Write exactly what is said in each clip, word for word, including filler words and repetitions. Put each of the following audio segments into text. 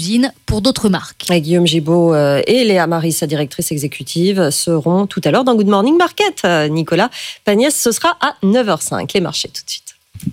j'imagine, pour d'autres marques. Et Guillaume Gibaud et Léa Marie, sa directrice exécutive, seront tout à l'heure dans Good Morning Market. Nicolas Pagnès, ce sera à neuf heures cinq. Les marchés tout de suite.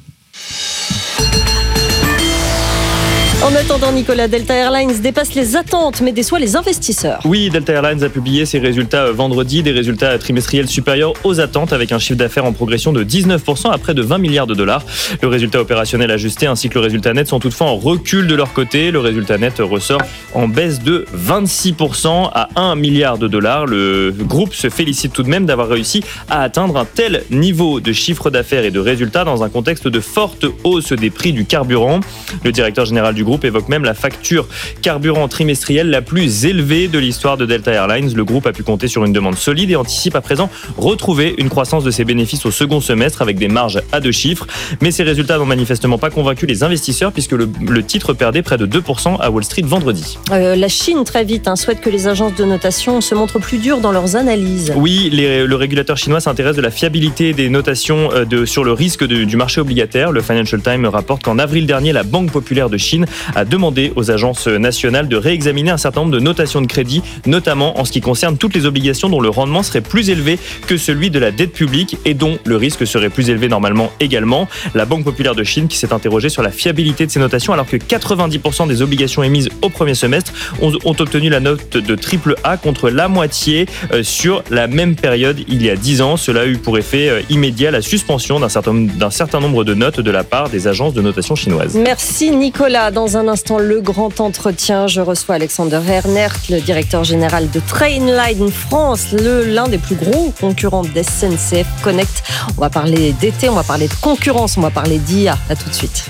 En attendant, Nicolas, Delta Airlines dépasse les attentes mais déçoit les investisseurs. Oui, Delta Airlines a publié ses résultats vendredi, des résultats trimestriels supérieurs aux attentes avec un chiffre d'affaires en progression de dix-neuf pour cent à près de vingt milliards de dollars. Le résultat opérationnel ajusté ainsi que le résultat net sont toutefois en recul de leur côté. Le résultat net ressort en baisse de vingt-six pour cent à un milliard de dollars. Le groupe se félicite tout de même d'avoir réussi à atteindre un tel niveau de chiffre d'affaires et de résultats dans un contexte de forte hausse des prix du carburant. Le directeur général du groupe évoque même la facture carburant trimestrielle la plus élevée de l'histoire de Delta Airlines. Le groupe a pu compter sur une demande solide et anticipe à présent retrouver une croissance de ses bénéfices au second semestre avec des marges à deux chiffres. Mais ces résultats n'ont manifestement pas convaincu les investisseurs puisque le, le titre perdait près de deux pour cent à Wall Street vendredi. Euh, la Chine, très vite, hein, souhaite que les agences de notation se montrent plus dures dans leurs analyses. Oui, les, le régulateur chinois s'intéresse de la fiabilité des notations de, sur le risque de, du marché obligataire. Le Financial Times rapporte qu'en avril dernier, la Banque populaire de Chine a demandé aux agences nationales de réexaminer un certain nombre de notations de crédit, notamment en ce qui concerne toutes les obligations dont le rendement serait plus élevé que celui de la dette publique et dont le risque serait plus élevé normalement également. La Banque populaire de Chine qui s'est interrogée sur la fiabilité de ces notations alors que quatre-vingt-dix pour cent des obligations émises au premier semestre ont, ont obtenu la note de triple A contre la moitié euh, sur la même période il y a dix ans. Cela a eu pour effet euh, immédiat la suspension d'un certain, d'un certain nombre de notes de la part des agences de notation chinoises. Merci Nicolas. Dans un instant, le grand entretien. Je reçois Alexander Hernert, le directeur général de Trainline France, le, l'un des plus gros concurrents d'S N C F Connect. On va parler d'été, on va parler de concurrence, on va parler d'I A. À tout de suite.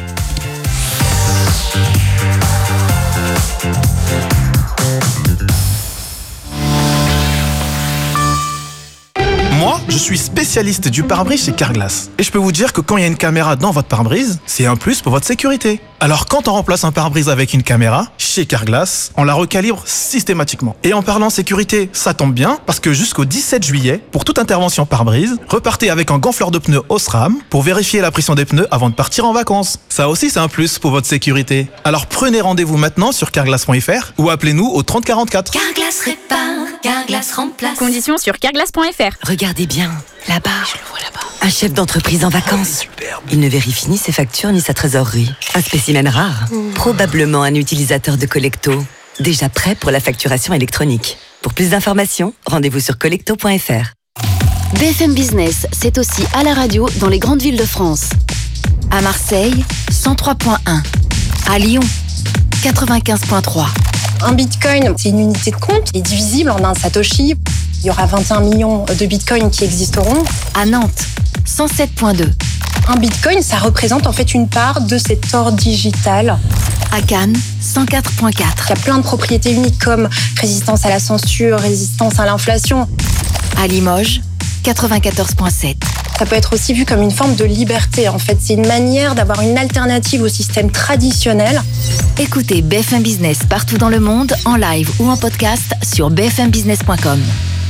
Moi, je suis spécialiste du pare-brise chez Carglass. Et je peux vous dire que quand il y a une caméra dans votre pare-brise, c'est un plus pour votre sécurité. Alors quand on remplace un pare-brise avec une caméra, chez Carglass, on la recalibre systématiquement. Et en parlant sécurité, ça tombe bien, parce que jusqu'au dix-sept juillet, pour toute intervention pare-brise, repartez avec un gonfleur de pneus Osram pour vérifier la pression des pneus avant de partir en vacances. Ça aussi, c'est un plus pour votre sécurité. Alors prenez rendez-vous maintenant sur carglass point f r ou appelez-nous au trente quarante-quatre. Carglass répare, Carglass remplace. Conditions sur carglass point f r. Regardez bien, là-bas. Je le vois là-bas. Un chef d'entreprise en vacances. Superbe. Il ne vérifie ni ses factures ni sa trésorerie. Un spécimen rare. Mmh. Probablement un utilisateur de Collecto. Déjà prêt pour la facturation électronique. Pour plus d'informations, rendez-vous sur collecto point f r. B F M Business, c'est aussi à la radio dans les grandes villes de France. À Marseille, cent trois point un. À Lyon, quatre-vingt-quinze point trois. Un bitcoin, c'est une unité de compte, il est divisible en un satoshi. Il y aura vingt et un millions de bitcoins qui existeront. À Nantes, cent sept point deux. Un bitcoin, ça représente en fait une part de cet or digital. À Cannes, cent quatre point quatre. Il y a plein de propriétés uniques comme résistance à la censure, résistance à l'inflation. À Limoges, quatre-vingt-quatorze point sept. Ça peut être aussi vu comme une forme de liberté. En fait, c'est une manière d'avoir une alternative au système traditionnel. Écoutez B F M Business partout dans le monde, en live ou en podcast sur b f m business point com.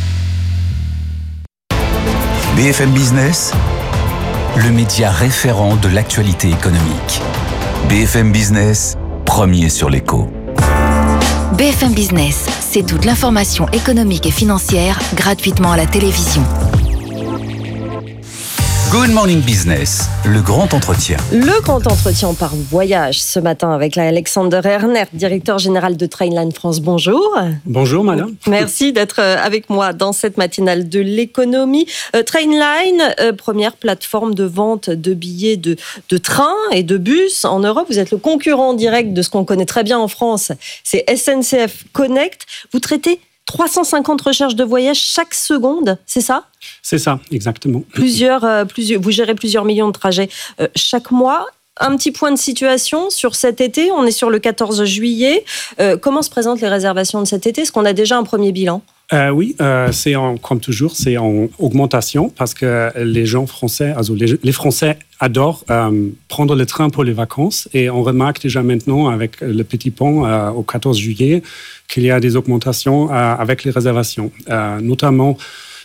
B F M Business, le média référent de l'actualité économique. B F M Business, premier sur l'écho. B F M Business, c'est toute l'information économique et financière gratuitement à la télévision. Good Morning Business, le grand entretien. Le grand entretien par voyage ce matin avec Alexander Hernert, directeur général de Trainline France. Bonjour. Bonjour madame. Merci d'être avec moi dans cette matinale de l'économie. Euh, Trainline, euh, première plateforme de vente de billets de, de train et de bus en Europe. Vous êtes le concurrent direct de ce qu'on connaît très bien en France, c'est S N C F Connect. Vous traitez trois cent cinquante recherches de voyage chaque seconde, c'est ça ? C'est ça, exactement. Plusieurs, euh, plusieurs, vous gérez plusieurs millions de trajets euh, chaque mois. Un petit point de situation sur cet été. On est sur le quatorze juillet. Euh, comment se présentent les réservations de cet été ? Est-ce qu'on a déjà un premier bilan ? Euh, oui, euh, c'est en, comme toujours, c'est en augmentation parce que les gens français, also les, les Français adorent euh, prendre le train pour les vacances et on remarque déjà maintenant avec le petit pont euh, au quatorze juillet qu'il y a des augmentations euh, avec les réservations, euh, notamment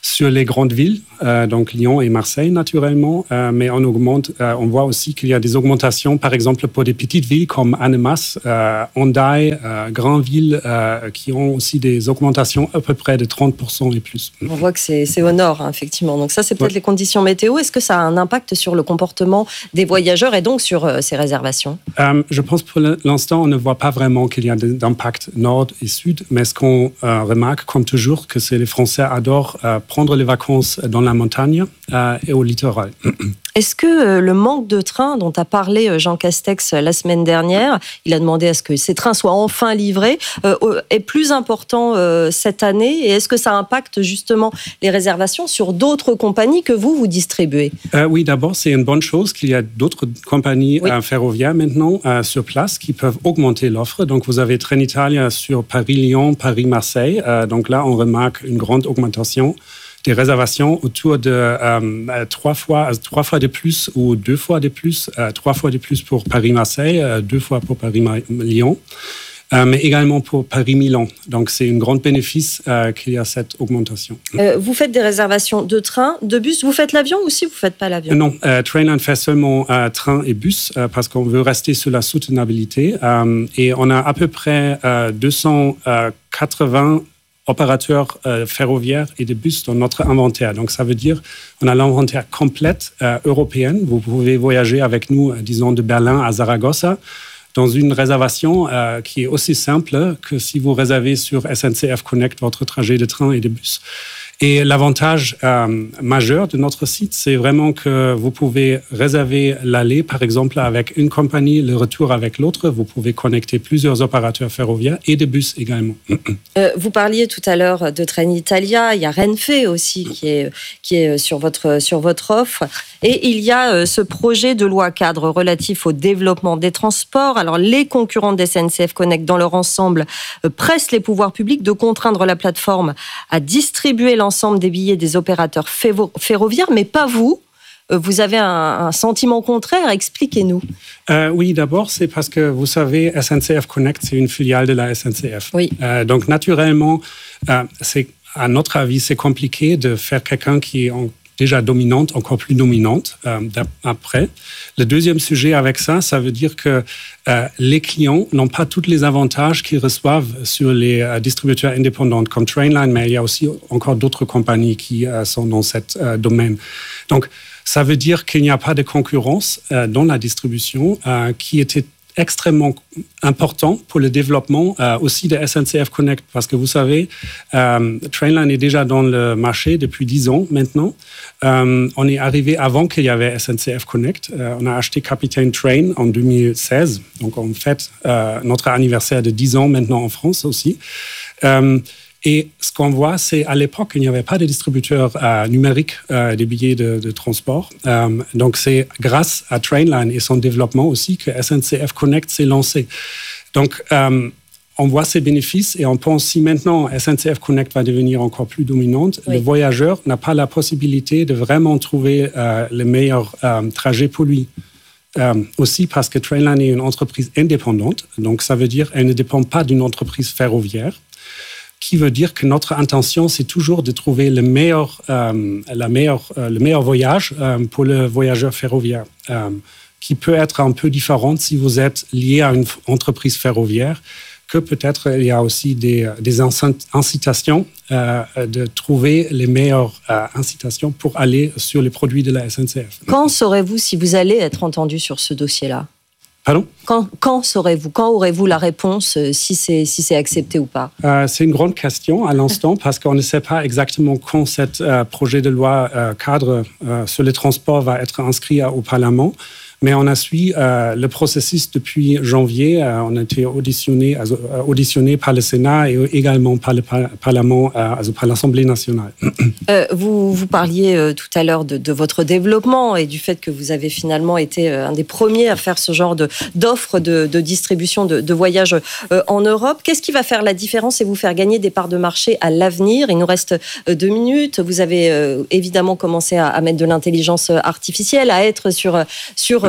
sur les grandes villes, euh, donc Lyon et Marseille naturellement, euh, mais on augmente, euh, on voit aussi qu'il y a des augmentations, par exemple pour des petites villes comme Annemasse, euh, Hendaye, euh, Granville, euh, qui ont aussi des augmentations à peu près de trente pour cent et plus. On voit que c'est, c'est au nord, hein, effectivement. Donc ça, c'est peut-être ouais. les conditions météo. Est-ce que ça a un impact sur le comportement des voyageurs et donc sur euh, ces réservations ? euh, Je pense pour l'instant, on ne voit pas vraiment qu'il y a d'impact nord et sud, mais ce qu'on euh, remarque, comme toujours, que c'est les Français adorent euh, prendre les vacances dans la montagne euh, et au littoral. Est-ce que euh, le manque de trains dont a parlé Jean Castex la semaine dernière, il a demandé à ce que ces trains soient enfin livrés, euh, est plus important euh, cette année ? Et est-ce que ça impacte justement les réservations sur d'autres compagnies que vous, vous distribuez ? euh, Oui, d'abord, c'est une bonne chose qu'il y a d'autres compagnies oui. euh, ferroviaires maintenant euh, sur place qui peuvent augmenter l'offre. Donc, vous avez Trenitalia sur Paris-Lyon, Paris-Marseille. Euh, donc là, on remarque une grande augmentation des réservations autour de euh, trois fois, trois fois de plus ou deux fois de plus, euh, trois fois de plus pour Paris-Marseille, euh, deux fois pour Paris-Lyon, euh, mais également pour Paris-Milan. Donc, c'est un grand bénéfice euh, qu'il y a cette augmentation. Euh, vous faites des réservations de train, de bus. Vous faites l'avion ou si vous ne faites pas l'avion ? Non, euh, Trainline fait seulement euh, train et bus euh, parce qu'on veut rester sur la soutenabilité. Euh, et on a à peu près euh, deux cent quatre-vingts opérateurs euh, ferroviaires et de bus dans notre inventaire. Donc, ça veut dire qu'on a l'inventaire complète euh, européenne. Vous pouvez voyager avec nous, euh, disons, de Berlin à Zaragoza, dans une réservation euh, qui est aussi simple que si vous réservez sur S N C F Connect votre trajet de train et de bus. Et l'avantage euh, majeur de notre site, c'est vraiment que vous pouvez réserver l'aller, par exemple, avec une compagnie, le retour avec l'autre. Vous pouvez connecter plusieurs opérateurs ferroviaires et des bus également. Euh, vous parliez tout à l'heure de Trenitalia. Il y a Renfe aussi qui est, qui est sur, votre, sur votre offre. Et il y a ce projet de loi cadre relatif au développement des transports. Alors, les concurrents de S N C F Connect, dans leur ensemble, pressent les pouvoirs publics de contraindre la plateforme à distribuer l'ensemble des billets des opérateurs ferroviaires, mais pas vous. Vous avez un, un sentiment contraire, expliquez-nous. Euh, oui, d'abord, c'est parce que, vous savez, S N C F Connect, c'est une filiale de la S N C F. Oui. Euh, donc, naturellement, euh, c'est, à notre avis, c'est compliqué de faire quelqu'un qui est en déjà dominante, encore plus dominante euh, après. Le deuxième sujet avec ça, ça veut dire que euh, les clients n'ont pas tous les avantages qu'ils reçoivent sur les euh, distributeurs indépendants comme Trainline, mais il y a aussi encore d'autres compagnies qui euh, sont dans ce euh, domaine. Donc, ça veut dire qu'il n'y a pas de concurrence euh, dans la distribution euh, qui était extrêmement important pour le développement euh, aussi de S N C F Connect, parce que vous savez, euh, Trainline est déjà dans le marché depuis dix ans maintenant. Euh, on est arrivé avant qu'il y avait S N C F Connect. Euh, on a acheté Capitaine Train en deux mille seize, donc on fête euh, notre anniversaire de dix ans maintenant en France aussi. Euh, Et ce qu'on voit, c'est à l'époque, il n'y avait pas de distributeur euh, numérique euh, des billets de, de transport. Euh, donc, c'est grâce à Trainline et son développement aussi que S N C F Connect s'est lancé. Donc, euh, on voit ses bénéfices et on pense si maintenant S N C F Connect va devenir encore plus dominante, oui. le voyageur n'a pas la possibilité de vraiment trouver euh, le meilleur euh, trajet pour lui. Euh, aussi parce que Trainline est une entreprise indépendante, donc ça veut dire qu'elle ne dépend pas d'une entreprise ferroviaire, qui veut dire que notre intention, c'est toujours de trouver le meilleur, euh, la meilleure, euh, le meilleur voyage euh, pour le voyageur ferroviaire, euh, qui peut être un peu différent si vous êtes lié à une entreprise ferroviaire, que peut-être il y a aussi des, des incitations euh, de trouver les meilleures euh, incitations pour aller sur les produits de la S N C F. Quand saurez-vous si vous allez être entendu sur ce dossier-là ? Pardon ? Quand, quand saurez-vous, quand aurez-vous la réponse, euh, si c'est, si c'est accepté ou pas ? euh, C'est une grande question à l'instant parce qu'on ne sait pas exactement quand ce euh, projet de loi euh, cadre euh, sur les transports va être inscrit au Parlement. Mais on a suivi euh, le processus depuis janvier. Euh, on a été auditionné, euh, auditionné par le Sénat et également par le par- Parlement, euh, par l'Assemblée nationale. Euh, vous, vous parliez euh, tout à l'heure de, de votre développement et du fait que vous avez finalement été euh, un des premiers à faire ce genre de, d'offres de, de distribution de, de voyages euh, en Europe. Qu'est-ce qui va faire la différence et vous faire gagner des parts de marché à l'avenir ? Il nous reste euh, deux minutes. Vous avez euh, évidemment commencé à, à mettre de l'intelligence artificielle, à être sur, sur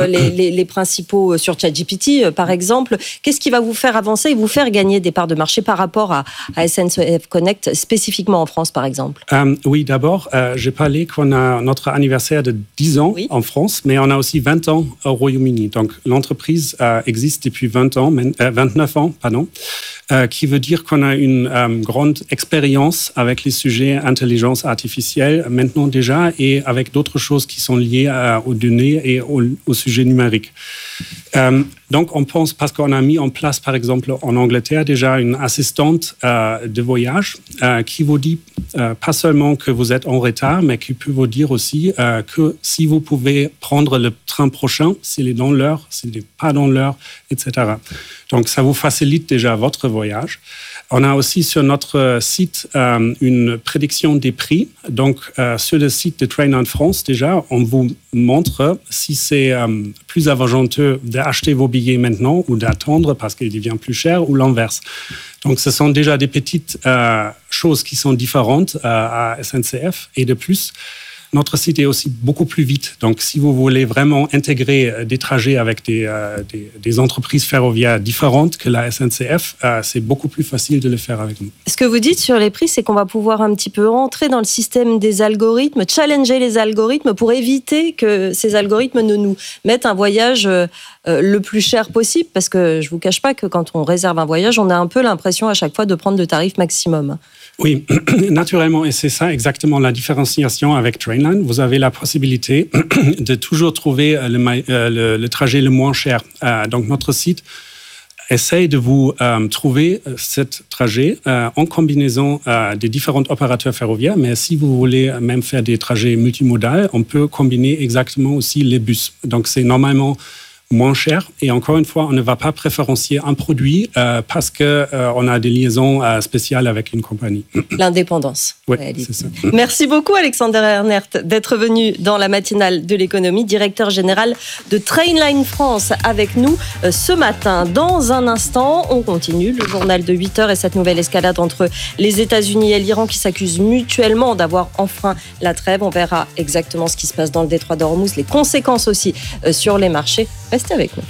les, les, les principaux sur ChatGPT, par exemple. Qu'est-ce qui va vous faire avancer et vous faire gagner des parts de marché par rapport à, à S N C F Connect, spécifiquement en France, par exemple? euh, Oui, d'abord, euh, j'ai parlé qu'on a notre anniversaire de dix ans oui. en France, mais on a aussi vingt ans au Royaume-Uni. Donc, l'entreprise euh, existe depuis vingt ans, euh, vingt-neuf ans, pardon. Euh, qui veut dire qu'on a une euh, grande expérience avec les sujets intelligence artificielle maintenant déjà et avec d'autres choses qui sont liées euh, aux données et au, au sujet numérique. Euh, donc on pense, parce qu'on a mis en place par exemple en Angleterre déjà une assistante euh, de voyage euh, qui vous dit euh, pas seulement que vous êtes en retard, mais qui peut vous dire aussi euh, que si vous pouvez prendre le train prochain, s'il est dans l'heure, s'il n'est pas dans l'heure, et cetera. Donc ça vous facilite déjà votre voyage. On a aussi sur notre site euh, une prédiction des prix. Donc, euh, sur le site de Trainline France, déjà, on vous montre si c'est euh, plus avantageux d'acheter vos billets maintenant ou d'attendre parce qu'il devient plus cher ou l'inverse. Donc, ce sont déjà des petites euh, choses qui sont différentes euh, à S N C F. Et de plus, notre site est aussi beaucoup plus vite. Donc, si vous voulez vraiment intégrer des trajets avec des, euh, des, des entreprises ferroviaires différentes que la S N C F, euh, c'est beaucoup plus facile de le faire avec nous. Ce que vous dites sur les prix, c'est qu'on va pouvoir un petit peu rentrer dans le système des algorithmes, challenger les algorithmes pour éviter que ces algorithmes ne nous mettent un voyage euh, le plus cher possible. Parce que je ne vous cache pas que quand on réserve un voyage, on a un peu l'impression à chaque fois de prendre le tarif maximum. Oui, naturellement, et c'est ça exactement la différenciation avec Trainline. Vous avez la possibilité de toujours trouver le, le, le trajet le moins cher. Euh, donc, notre site essaye de vous euh, trouver ce trajet euh, en combinaison euh, des différents opérateurs ferroviaires. Mais si vous voulez même faire des trajets multimodaux, on peut combiner exactement aussi les bus. Donc, c'est normalement moins cher. Et encore une fois, on ne va pas préférencier un produit euh, parce qu'on euh, a des liaisons euh, spéciales avec une compagnie. L'indépendance. Oui, c'est ça. Merci beaucoup, Alexander Ernert, d'être venu dans la matinale de l'économie, directeur général de Trainline France avec nous euh, ce matin. Dans un instant, on continue le journal de huit heures et cette nouvelle escalade entre les États-Unis et l'Iran qui s'accusent mutuellement d'avoir enfreint la trêve. On verra exactement ce qui se passe dans le détroit d'Ormuz, les conséquences aussi euh, sur les marchés. Restez avec nous.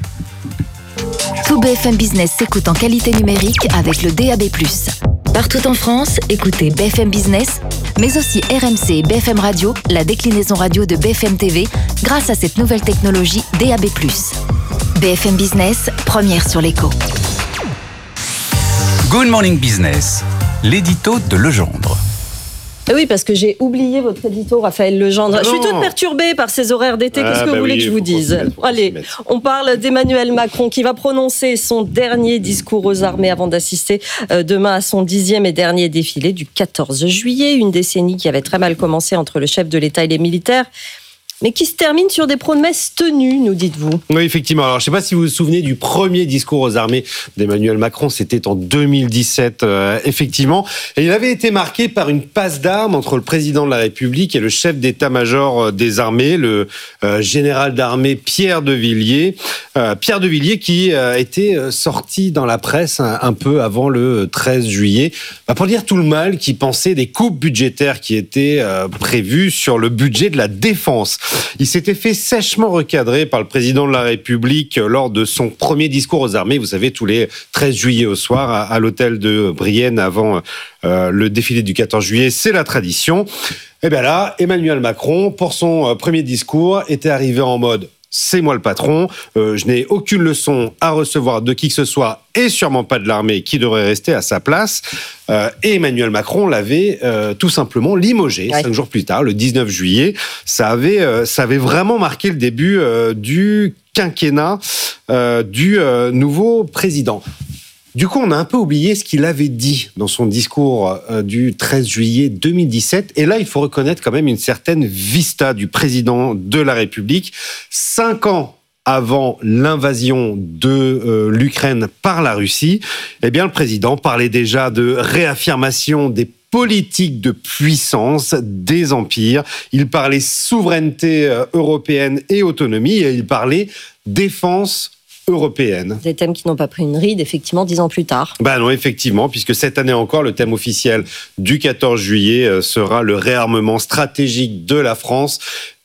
Tout B F M Business s'écoute en qualité numérique avec le D A B plus. Partout en France, écoutez B F M Business, mais aussi R M C et B F M Radio, la déclinaison radio de B F M T V, grâce à cette nouvelle technologie D A B plus. B F M Business, première sur l'écho. Good Morning Business, l'édito de Legendre. Oui, parce que j'ai oublié votre édito, Raphaël Legendre. Non. Je suis toute perturbée par ces horaires d'été. Qu'est-ce ah, que bah vous voulez oui, que je vous dise? Allez, on parle d'Emmanuel Macron qui va prononcer son dernier discours aux armées avant d'assister demain à son dixième et dernier défilé du quatorze juillet. Une décennie qui avait très mal commencé entre le chef de l'État et les militaires, mais qui se termine sur des promesses tenues, nous dites-vous. Oui, effectivement. Alors, je ne sais pas si vous vous souvenez du premier discours aux armées d'Emmanuel Macron. C'était en deux mille dix-sept, euh, effectivement. Et il avait été marqué par une passe d'armes entre le président de la République et le chef d'état-major des armées, le euh, général d'armée Pierre de Villiers. Euh, Pierre de Villiers qui euh, était sorti dans la presse un, un peu avant le treize juillet, bah, pour dire tout le mal qu'il pensait des coupes budgétaires qui étaient euh, prévues sur le budget de la défense. Il s'était fait sèchement recadrer par le président de la République lors de son premier discours aux armées, vous savez, tous les treize juillet au soir, à, à l'hôtel de Brienne avant euh, le défilé du quatorze juillet. C'est la tradition. Et bien là, Emmanuel Macron, pour son premier discours, était arrivé en mode « c'est moi le patron, euh, je n'ai aucune leçon à recevoir de qui que ce soit et sûrement pas de l'armée qui devrait rester à sa place euh, ». Et Emmanuel Macron l'avait euh, tout simplement limogé ouais. cinq jours plus tard, le dix-neuf juillet. Ça avait, euh, ça avait vraiment marqué le début euh, du quinquennat euh, du euh, nouveau président. Du coup, on a un peu oublié ce qu'il avait dit dans son discours euh, du treize juillet deux mille dix-sept. Et là, il faut reconnaître quand même une certaine vista du président de la République. Cinq ans avant l'invasion de euh, l'Ukraine par la Russie, eh bien, le président parlait déjà de réaffirmation des politique de puissance des empires. Il parlait souveraineté euh, européenne et autonomie. Et il parlait défense européenne. Des thèmes qui n'ont pas pris une ride, effectivement, dix ans plus tard. Ben non, effectivement, puisque cette année encore, le thème officiel du quatorze juillet sera le réarmement stratégique de la France.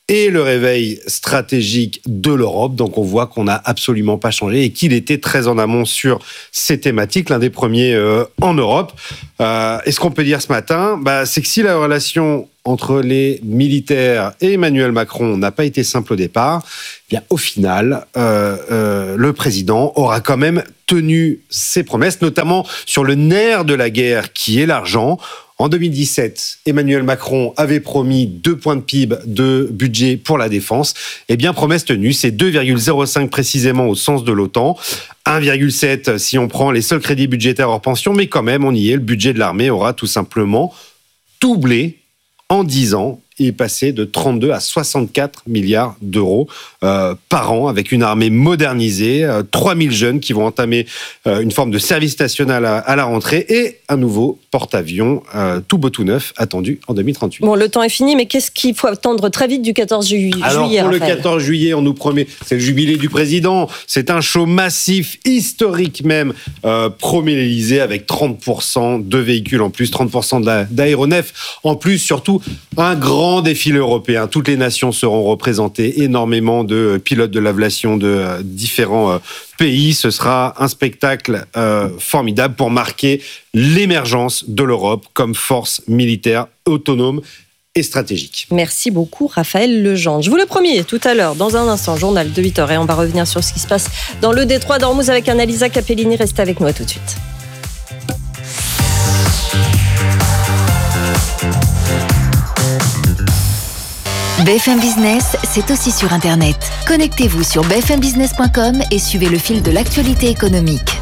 et le réveil stratégique de l'Europe. Donc on voit qu'on n'a absolument pas changé et qu'il était très en amont sur ces thématiques, l'un des premiers euh, en Europe. Euh, et ce qu'on peut dire ce matin, bah, c'est que si la relation entre les militaires et Emmanuel Macron n'a pas été simple au départ, eh bien au final, euh, euh, le président aura quand même tenu ses promesses, notamment sur le nerf de la guerre qui est l'argent. En deux mille dix-sept, Emmanuel Macron avait promis deux points de P I B de budget pour la défense. Eh bien, promesse tenue, c'est deux virgule zéro cinq précisément au sens de l'OTAN. un virgule sept si on prend les seuls crédits budgétaires hors pension, mais quand même, on y est. Le budget de l'armée aura tout simplement doublé en dix ans. Il est passé de trente-deux à soixante-quatre milliards d'euros euh, par an, avec une armée modernisée, euh, trois mille jeunes qui vont entamer euh, une forme de service national à, à la rentrée et un nouveau porte-avions euh, tout beau tout neuf attendu en deux mille trente-huit. Bon, le temps est fini, mais qu'est-ce qu'il faut attendre très vite du quatorze ju- Alors, juillet pour Raphaël. le quatorze juillet, on nous promet, c'est le jubilé du président, c'est un show massif, historique même, euh, promet l'Élysée avec trente pour cent de véhicules en plus, trente pour cent de la, d'aéronefs en plus, surtout un grand défilé européen. Toutes les nations seront représentées, énormément de pilotes de l'aviation de euh, différents euh, pays. Ce sera un spectacle euh, formidable pour marquer l'émergence de l'Europe comme force militaire autonome et stratégique. Merci beaucoup Raphaël Legendre. Je vous le promis tout à l'heure, dans un instant, journal de huit heures, et on va revenir sur ce qui se passe dans le détroit d'Ormuz avec Annalisa Capellini. Restez avec nous, à tout de suite. B F M Business, c'est aussi sur Internet. Connectez-vous sur b f m business point com et suivez le fil de l'actualité économique.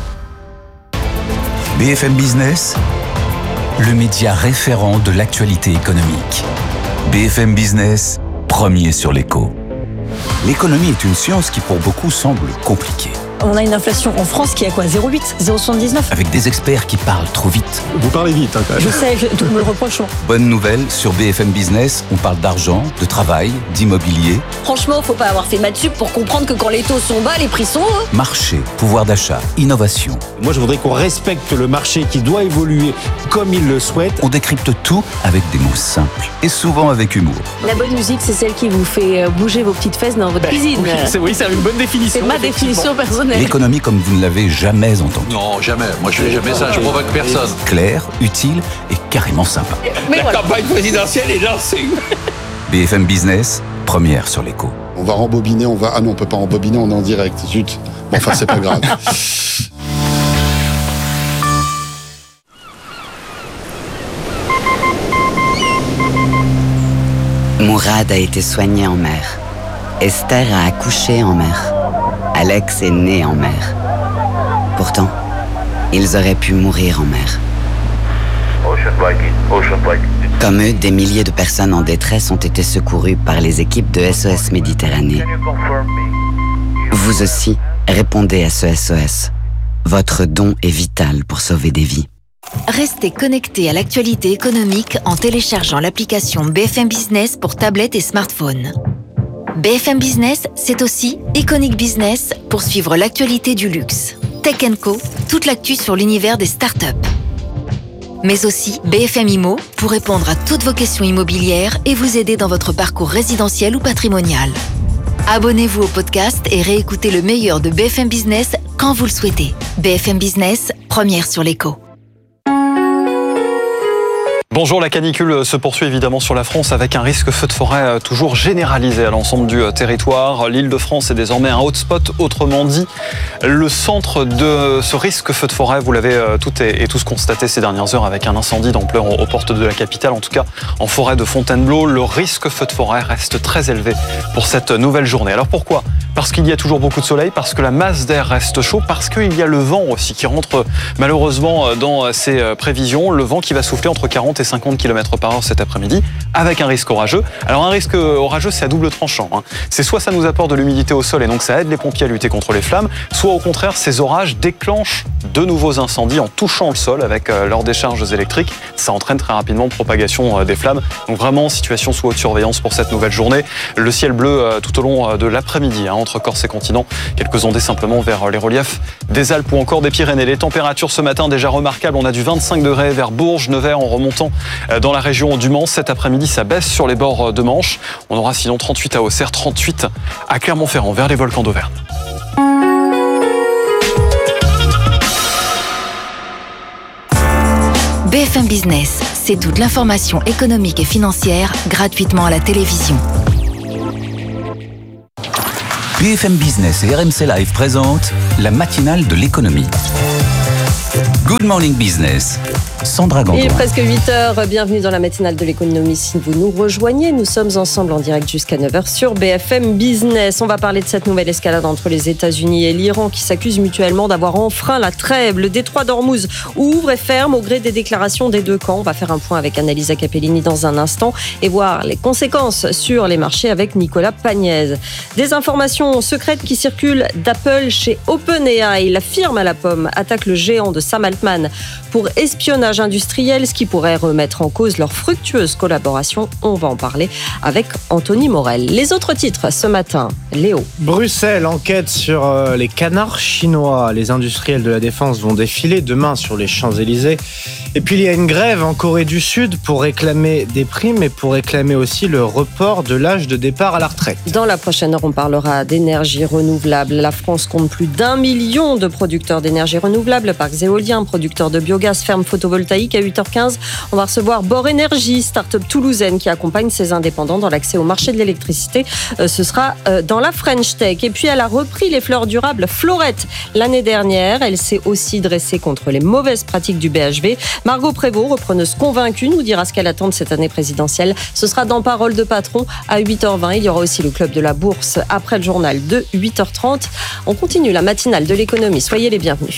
B F M Business, le média référent de l'actualité économique. B F M Business, premier sur l'écho. L'économie est une science qui pour beaucoup semble compliquée. On a une inflation en France qui est à quoi ? zéro virgule huit, zéro virgule soixante-dix-neuf. Avec des experts qui parlent trop vite. Vous parlez vite, hein, quand même. Je sais, je, tout me le reproche. Bonne nouvelle, sur B F M Business, on parle d'argent, de travail, d'immobilier. Franchement, faut pas avoir fait maths sup pour comprendre que quand les taux sont bas, les prix sont hauts. Marché, pouvoir d'achat, innovation. Moi, je voudrais qu'on respecte le marché qui doit évoluer comme il le souhaite. On décrypte tout avec des mots simples et souvent avec humour. La bonne musique, c'est celle qui vous fait bouger vos petites fesses dans votre cuisine. Oui, c'est, oui, c'est une bonne définition. C'est ma définition personnelle. L'économie comme vous ne l'avez jamais entendue. Non, jamais. Moi, je fais jamais ça. Je provoque personne. Claire, utile et carrément sympa. Mais La voilà. campagne présidentielle est lancée. B F M Business, première sur l'écho. On va rembobiner, on va... Ah non, on peut pas rembobiner, on est en direct. Zut. Bon, enfin, c'est pas grave. Mourad a été soigné en mer. Esther a accouché en mer. Alex est né en mer. Pourtant, ils auraient pu mourir en mer. Comme eux, des milliers de personnes en détresse ont été secourues par les équipes de S O S Méditerranée. Vous aussi, répondez à ce S O S. Votre don est vital pour sauver des vies. Restez connectés à l'actualité économique en téléchargeant l'application B F M Business pour tablettes et smartphones. B F M Business, c'est aussi Iconic Business pour suivre l'actualité du luxe. Tech and Co, toute l'actu sur l'univers des startups. Mais aussi B F M Immo pour répondre à toutes vos questions immobilières et vous aider dans votre parcours résidentiel ou patrimonial. Abonnez-vous au podcast et réécoutez le meilleur de B F M Business quand vous le souhaitez. B F M Business, première sur l'écho. Bonjour, la canicule se poursuit évidemment sur la France avec un risque feu de forêt toujours généralisé à l'ensemble du territoire. L'Île-de-France est désormais un hotspot, autrement dit, le centre de ce risque feu de forêt. Vous l'avez toutes et tous constaté ces dernières heures avec un incendie d'ampleur aux portes de la capitale, en tout cas en forêt de Fontainebleau. Le risque feu de forêt reste très élevé pour cette nouvelle journée. Alors pourquoi ? Parce qu'il y a toujours beaucoup de soleil, parce que la masse d'air reste chaud, parce qu'il y a le vent aussi qui rentre malheureusement dans ces prévisions. Le vent qui va souffler entre quarante et cinquante kilomètres par heure cet après-midi, avec un risque orageux. Alors un risque orageux, c'est à double tranchant. Hein. C'est soit ça nous apporte de l'humidité au sol et donc ça aide les pompiers à lutter contre les flammes, soit au contraire, ces orages déclenchent de nouveaux incendies en touchant le sol avec euh, leurs décharges électriques. Ça entraîne très rapidement propagation euh, des flammes. Donc vraiment, situation sous haute surveillance pour cette nouvelle journée. Le ciel bleu euh, tout au long euh, de l'après-midi. Hein. entre Corse et continent. Quelques ondées simplement vers les reliefs des Alpes ou encore des Pyrénées. Les températures ce matin déjà remarquables. On a du vingt-cinq degrés vers Bourges, Nevers en remontant dans la région du Mans. Cet après-midi, ça baisse sur les bords de Manche. On aura sinon trente-huit à Auxerre, trente-huit à Clermont-Ferrand vers les volcans d'Auvergne. B F M Business, c'est toute l'information économique et financière gratuitement à la télévision. B F M Business et R M C Live présentent la matinale de l'économie. Good morning business. Sandra Gandoin. Il est presque huit heures, bienvenue dans la matinale de l'économie. Si vous nous rejoignez, nous sommes ensemble en direct jusqu'à neuf heures sur B F M Business. On va parler de cette nouvelle escalade entre les États-Unis et l'Iran qui s'accusent mutuellement d'avoir enfreint la trêve. Le détroit d'Ormuz ouvre et ferme au gré des déclarations des deux camps. On va faire un point avec Annalisa Capellini dans un instant et voir les conséquences sur les marchés avec Nicolas Pagnès. Des informations secrètes qui circulent d'Apple chez OpenAI. La firme à la pomme attaque le géant de Sam Altman pour espionnage industriel, ce qui pourrait remettre en cause leur fructueuse collaboration. On va en parler avec Anthony Morel. Les autres titres ce matin, Léo. Bruxelles enquête sur euh, les canards chinois. Les industriels de la défense vont défiler demain sur les Champs-Élysées. Et puis il y a une grève en Corée du Sud pour réclamer des primes et pour réclamer aussi le report de l'âge de départ à la retraite. Dans la prochaine heure, on parlera d'énergie renouvelable. La France compte plus d'un million de producteurs d'énergie renouvelable, parcs éoliens, producteurs de biogaz, fermes photovoltaïques. À huit heures quinze, on va recevoir Bor Énergie, start-up toulousaine qui accompagne ses indépendants dans l'accès au marché de l'électricité. Euh, ce sera euh, dans la French Tech. Et puis elle a repris les fleurs durables Florette l'année dernière. Elle s'est aussi dressée contre les mauvaises pratiques du B H V. Margot Prévost, repreneuse convaincue, nous dira ce qu'elle attend de cette année présidentielle. Ce sera dans Parole de patron à huit heures vingt. Il y aura aussi le Club de la Bourse après le journal de huit heures trente. On continue la matinale de l'économie. Soyez les bienvenus.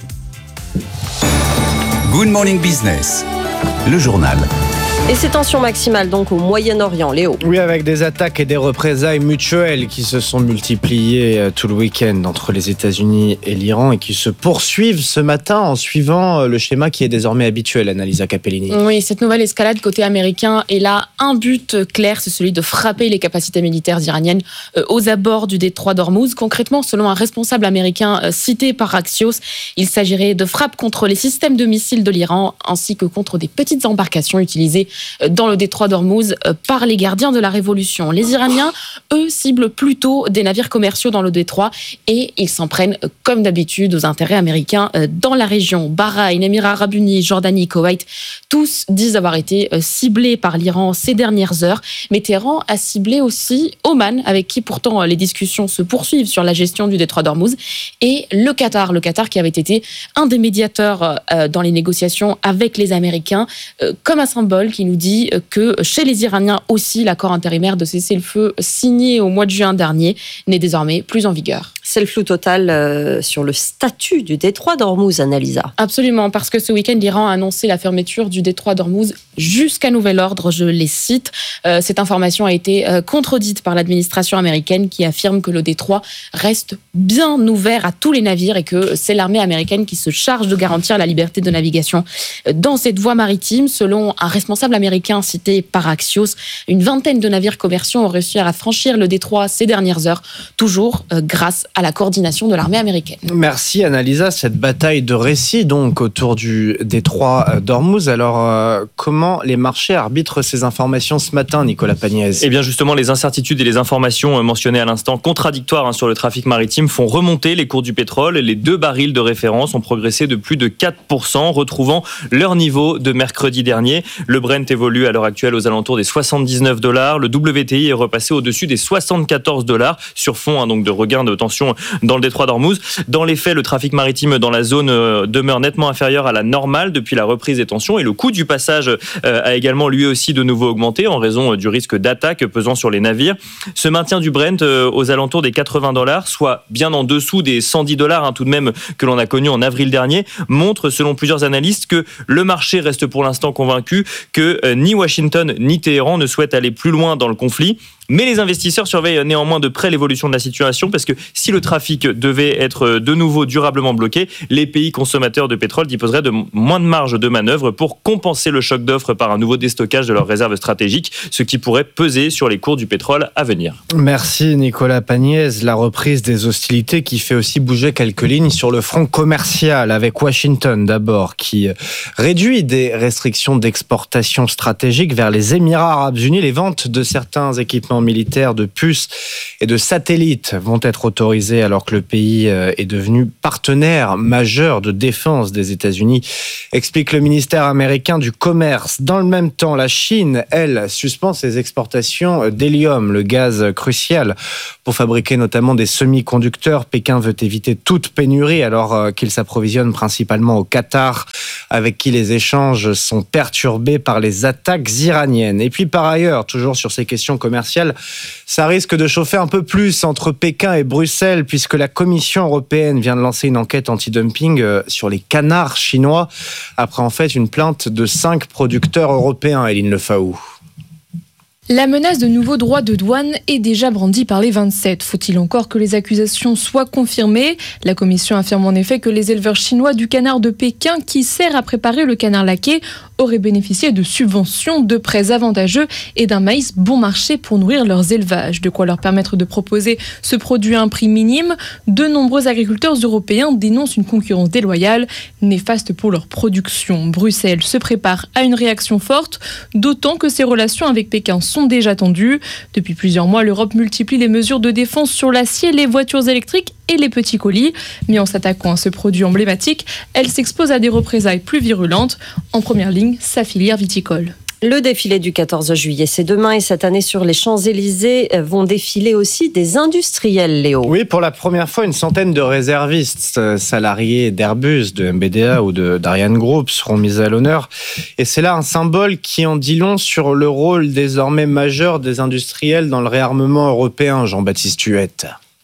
Good morning business. Le journal. Et ces tensions maximales donc au Moyen-Orient, Léo. Oui, avec des attaques et des représailles mutuelles qui se sont multipliées tout le week-end entre les États-Unis et l'Iran et qui se poursuivent ce matin en suivant le schéma qui est désormais habituel, Annalisa Capellini. Oui, cette nouvelle escalade côté américain est là un but clair, c'est celui de frapper les capacités militaires iraniennes aux abords du détroit d'Ormuz. Concrètement, selon un responsable américain cité par Axios, il s'agirait de frappes contre les systèmes de missiles de l'Iran ainsi que contre des petites embarcations utilisées dans le détroit d'Ormuz par les gardiens de la Révolution. Les Iraniens, eux, ciblent plutôt des navires commerciaux dans le détroit et ils s'en prennent, comme d'habitude, aux intérêts américains dans la région. Bahreïn, Émirats arabes unis, Jordanie, Koweït, tous disent avoir été ciblés par l'Iran ces dernières heures. Mais Téhéran a ciblé aussi Oman, avec qui pourtant les discussions se poursuivent sur la gestion du détroit d'Ormuz, et le Qatar, le Qatar qui avait été un des médiateurs dans les négociations avec les Américains, comme un symbole qui nous dit que chez les Iraniens aussi, l'accord intérimaire de cessez-le-feu signé au mois de juin dernier n'est désormais plus en vigueur. C'est le flou total euh, sur le statut du détroit d'Ormuz, Annalisa. Absolument, parce que ce week-end, l'Iran a annoncé la fermeture du détroit d'Ormuz jusqu'à nouvel ordre, je les cite. Euh, cette information a été euh, contredite par l'administration américaine qui affirme que le détroit reste bien ouvert à tous les navires et que c'est l'armée américaine qui se charge de garantir la liberté de navigation dans cette voie maritime. Selon un responsable américain cité par Axios, une vingtaine de navires commerciaux ont réussi à franchir le détroit ces dernières heures, toujours euh, grâce à la coordination de l'armée américaine. Merci Annalisa, cette bataille de récits donc autour du détroit d'Ormuz. Alors euh, comment les marchés arbitrent ces informations ce matin, Nicolas Pagnès? Eh bien justement, les incertitudes et les informations mentionnées à l'instant, contradictoires hein, sur le trafic maritime, font remonter les cours du pétrole. Les deux barils de référence ont progressé de plus de quatre pour cent, retrouvant leur niveau de mercredi dernier. Le Brent évolue à l'heure actuelle aux alentours des soixante-dix-neuf dollars. Le W T I est repassé au-dessus des soixante-quatorze dollars sur fond hein, donc de regain de tension dans le détroit d'Ormuz. Dans les faits, le trafic maritime dans la zone euh, demeure nettement inférieur à la normale depuis la reprise des tensions et le coût du passage euh, a également lui aussi de nouveau augmenté en raison euh, du risque d'attaque pesant sur les navires. Ce maintien du Brent euh, aux alentours des quatre-vingts dollars, soit bien en dessous des cent dix dollars hein, tout de même que l'on a connu en avril dernier, montre selon plusieurs analystes que le marché reste pour l'instant convaincu que euh, ni Washington ni Téhéran ne souhaitent aller plus loin dans le conflit. Mais les investisseurs surveillent néanmoins de près l'évolution de la situation parce que si le trafic devait être de nouveau durablement bloqué, les pays consommateurs de pétrole disposeraient de moins de marge de manœuvre pour compenser le choc d'offres par un nouveau déstockage de leurs réserves stratégiques, ce qui pourrait peser sur les cours du pétrole à venir. Merci Nicolas Pagnès. La reprise des hostilités qui fait aussi bouger quelques lignes sur le front commercial avec Washington d'abord, qui réduit des restrictions d'exportation stratégique vers les Émirats arabes unis. Les ventes de certains équipements militaires, de puces et de satellites vont être autorisées alors que le pays est devenu partenaire majeur de défense des États-Unis, explique le ministère américain du Commerce. Dans le même temps, la Chine, elle, suspend ses exportations d'hélium, le gaz crucial pour fabriquer notamment des semi-conducteurs. Pékin veut éviter toute pénurie alors qu'il s'approvisionne principalement au Qatar, avec qui les échanges sont perturbés par les attaques iraniennes. Et puis par ailleurs, toujours sur ces questions commerciales, ça risque de chauffer un peu plus entre Pékin et Bruxelles, puisque la Commission européenne vient de lancer une enquête anti-dumping sur les canards chinois, après en fait une plainte de cinq producteurs européens, Eline Lefaou. La menace de nouveaux droits de douane est déjà brandie par les vingt-sept. Faut-il encore que les accusations soient confirmées ? La Commission affirme en effet que les éleveurs chinois du canard de Pékin, qui sert à préparer le canard laqué, auraient bénéficié de subventions, de prêts avantageux et d'un maïs bon marché pour nourrir leurs élevages. De quoi leur permettre de proposer ce produit à un prix minime. De nombreux agriculteurs européens dénoncent une concurrence déloyale, néfaste pour leur production. Bruxelles se prépare à une réaction forte, d'autant que ses relations avec Pékin sont déjà tendues. Depuis plusieurs mois, l'Europe multiplie les mesures de défense sur l'acier, les voitures électriques et les petits colis. Mais en s'attaquant à ce produit emblématique, elle s'expose à des représailles plus virulentes. En première ligne, sa filière viticole. Le défilé du quatorze juillet, c'est demain et cette année sur les Champs-Élysées vont défiler aussi des industriels, Léo. Oui, pour la première fois, une centaine de réservistes salariés d'Airbus, de M B D A ou de d'Ariane Group seront mis à l'honneur. Et c'est là un symbole qui en dit long sur le rôle désormais majeur des industriels dans le réarmement européen, Jean-Baptiste Huette.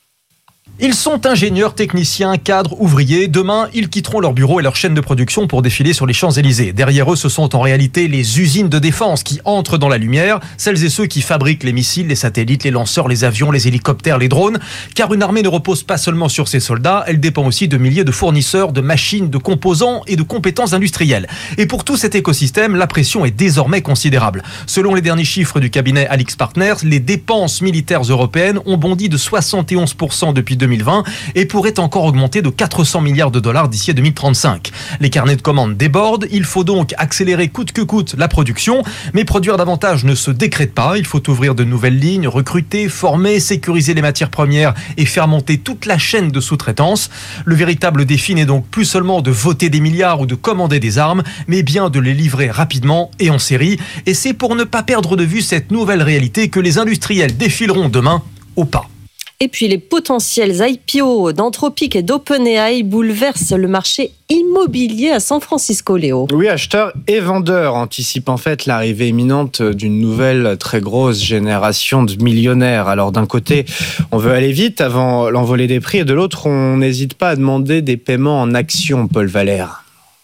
Ils sont ingénieurs, techniciens, cadres, ouvriers. Demain, ils quitteront leur bureau et leur chaîne de production pour défiler sur les Champs-Élysées. Derrière eux, ce sont en réalité les usines de défense qui entrent dans la lumière. Celles et ceux qui fabriquent les missiles, les satellites, les lanceurs, les avions, les hélicoptères, les drones. Car une armée ne repose pas seulement sur ses soldats, elle dépend aussi de milliers de fournisseurs, de machines, de composants et de compétences industrielles. Et pour tout cet écosystème, la pression est désormais considérable. Selon les derniers chiffres du cabinet AlixPartners, les dépenses militaires européennes ont bondi de soixante et onze pour cent depuis deux mille vingt et pourrait encore augmenter de quatre cents milliards de dollars d'ici à deux mille trente-cinq. Les carnets de commandes débordent, il faut donc accélérer coûte que coûte la production, mais produire davantage ne se décrète pas, il faut ouvrir de nouvelles lignes, recruter, former, sécuriser les matières premières et faire monter toute la chaîne de sous-traitance. Le véritable défi n'est donc plus seulement de voter des milliards ou de commander des armes, mais bien de les livrer rapidement et en série. Et c'est pour ne pas perdre de vue cette nouvelle réalité que les industriels défileront demain au pas. Et puis les potentiels I P O d'Anthropic et d'OpenAI bouleversent le marché immobilier à San Francisco, Léo. Oui, acheteurs et vendeurs anticipent en fait l'arrivée imminente d'une nouvelle très grosse génération de millionnaires. Alors d'un côté, on veut aller vite avant l'envolée des prix et de l'autre, on n'hésite pas à demander des paiements en actions, Paul Valère.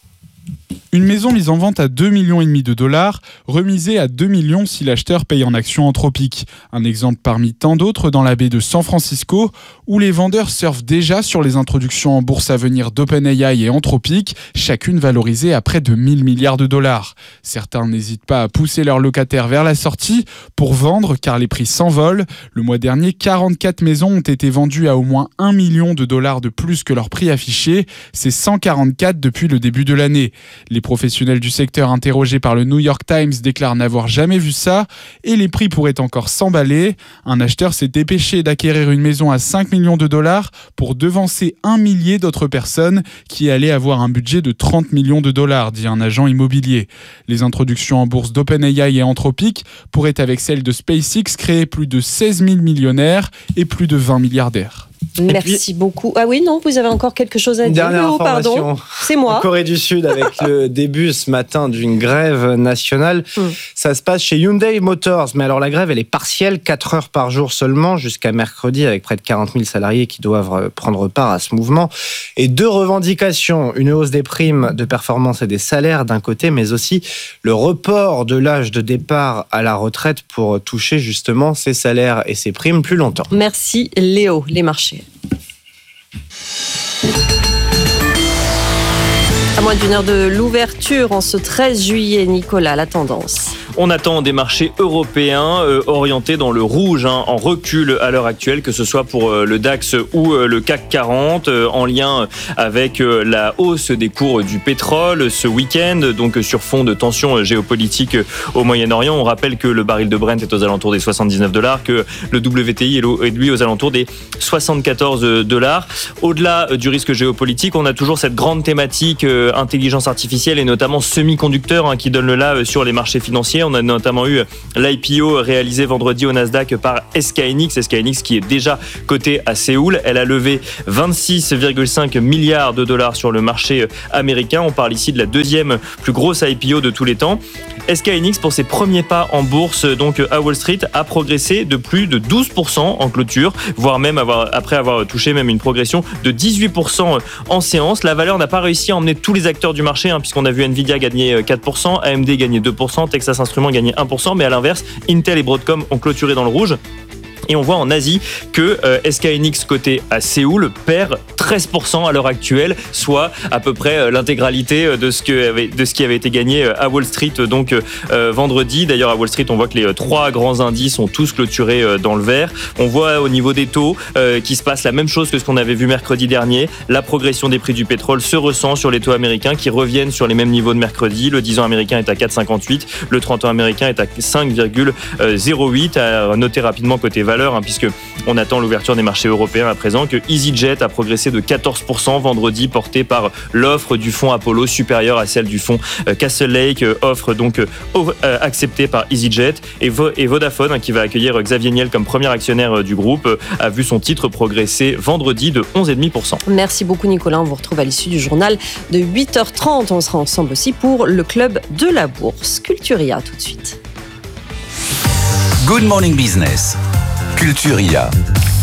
Une maison mise en vente à deux virgule cinq millions de dollars, remisée à deux millions si l'acheteur paye en actions Anthropic. Un exemple parmi tant d'autres dans la baie de San Francisco, où les vendeurs surfent déjà sur les introductions en bourse à venir d'OpenAI et Anthropic, chacune valorisée à près de mille milliards de dollars. Certains n'hésitent pas à pousser leurs locataires vers la sortie pour vendre car les prix s'envolent. Le mois dernier, quarante-quatre maisons ont été vendues à au moins un million de dollars de plus que leur prix affiché. C'est cent quarante-quatre depuis le début de l'année. Les professionnels du secteur interrogés par le New York Times déclarent n'avoir jamais vu ça et les prix pourraient encore s'emballer. Un acheteur s'est dépêché d'acquérir une maison à cinq millions de dollars pour devancer un millier d'autres personnes qui allaient avoir un budget de trente millions de dollars, dit un agent immobilier. Les introductions en bourse d'OpenAI et Anthropic pourraient avec celles de SpaceX créer plus de seize mille millionnaires et plus de vingt milliardaires. Merci puis, beaucoup. Ah oui, non, vous avez encore quelque chose à dire. Dernière Léo, information. Pardon, c'est moi. En Corée du Sud, avec le début ce matin d'une grève nationale, mm. ça se passe chez Hyundai Motors. Mais alors la grève, elle est partielle, quatre heures par jour seulement, jusqu'à mercredi, avec près de quarante mille salariés qui doivent prendre part à ce mouvement. Et deux revendications, une hausse des primes de performance et des salaires d'un côté, mais aussi le report de l'âge de départ à la retraite pour toucher justement ces salaires et ces primes plus longtemps. Merci Léo, les marchés. À moins d'une heure de l'ouverture, en ce treize juillet, Nicolas, la tendance. On attend des marchés européens euh, orientés dans le rouge, hein, en recul à l'heure actuelle, que ce soit pour euh, le DAX ou euh, le C A C quarante, euh, en lien avec euh, la hausse des cours du pétrole ce week-end, donc euh, sur fond de tensions géopolitiques euh, au Moyen-Orient. On rappelle que le baril de Brent est aux alentours des soixante-dix-neuf dollars, que le W T I est lui aux alentours des soixante-quatorze dollars. Au-delà euh, du risque géopolitique, on a toujours cette grande thématique euh, intelligence artificielle et notamment semi-conducteurs, hein, qui donne le là euh, sur les marchés financiers. On a notamment eu l'I P O réalisé vendredi au Nasdaq par S K Hynix. S K Hynix qui est déjà coté à Séoul. Elle a levé vingt-six virgule cinq milliards de dollars sur le marché américain. On parle ici de la deuxième plus grosse I P O de tous les temps. S K Hynix, pour ses premiers pas en bourse, donc à Wall Street, a progressé de plus de douze pour cent en clôture, voire même avoir, après avoir touché même une progression de dix-huit pour cent en séance. La valeur n'a pas réussi à emmener tous les acteurs du marché, hein, puisqu'on a vu Nvidia gagner quatre pour cent, A M D gagner deux pour cent, Texas Instruments gagner un pour cent, mais à l'inverse, Intel et Broadcom ont clôturé dans le rouge. Et on voit en Asie que euh, S K Hynix coté à Séoul perd treize pour cent à l'heure actuelle, soit à peu près euh, l'intégralité de ce, que avait, de ce qui avait été gagné à Wall Street donc euh, vendredi. D'ailleurs à Wall Street on voit que les euh, trois grands indices ont tous clôturé euh, dans le vert. On voit au niveau des taux euh, qu'il se passe la même chose que ce qu'on avait vu mercredi dernier. La progression des prix du pétrole se ressent sur les taux américains qui reviennent sur les mêmes niveaux de mercredi. Le dix ans américain est à quatre virgule cinquante-huit, le trente ans américain est à cinq virgule zéro huit. À noter rapidement côté valeur, Hein, puisque on attend l'ouverture des marchés européens à présent, que EasyJet a progressé de quatorze pour cent vendredi, porté par l'offre du fonds Apollo supérieure à celle du fonds Castle Lake, offre donc euh, acceptée par EasyJet. Et, Vo- et Vodafone, hein, qui va accueillir Xavier Niel comme premier actionnaire du groupe, a vu son titre progresser vendredi de onze virgule cinq pour cent. Merci beaucoup Nicolas, on vous retrouve à l'issue du journal de huit heures trente. On sera ensemble aussi pour le club de la bourse. Culturia tout de suite. Good Morning Business. Culturia.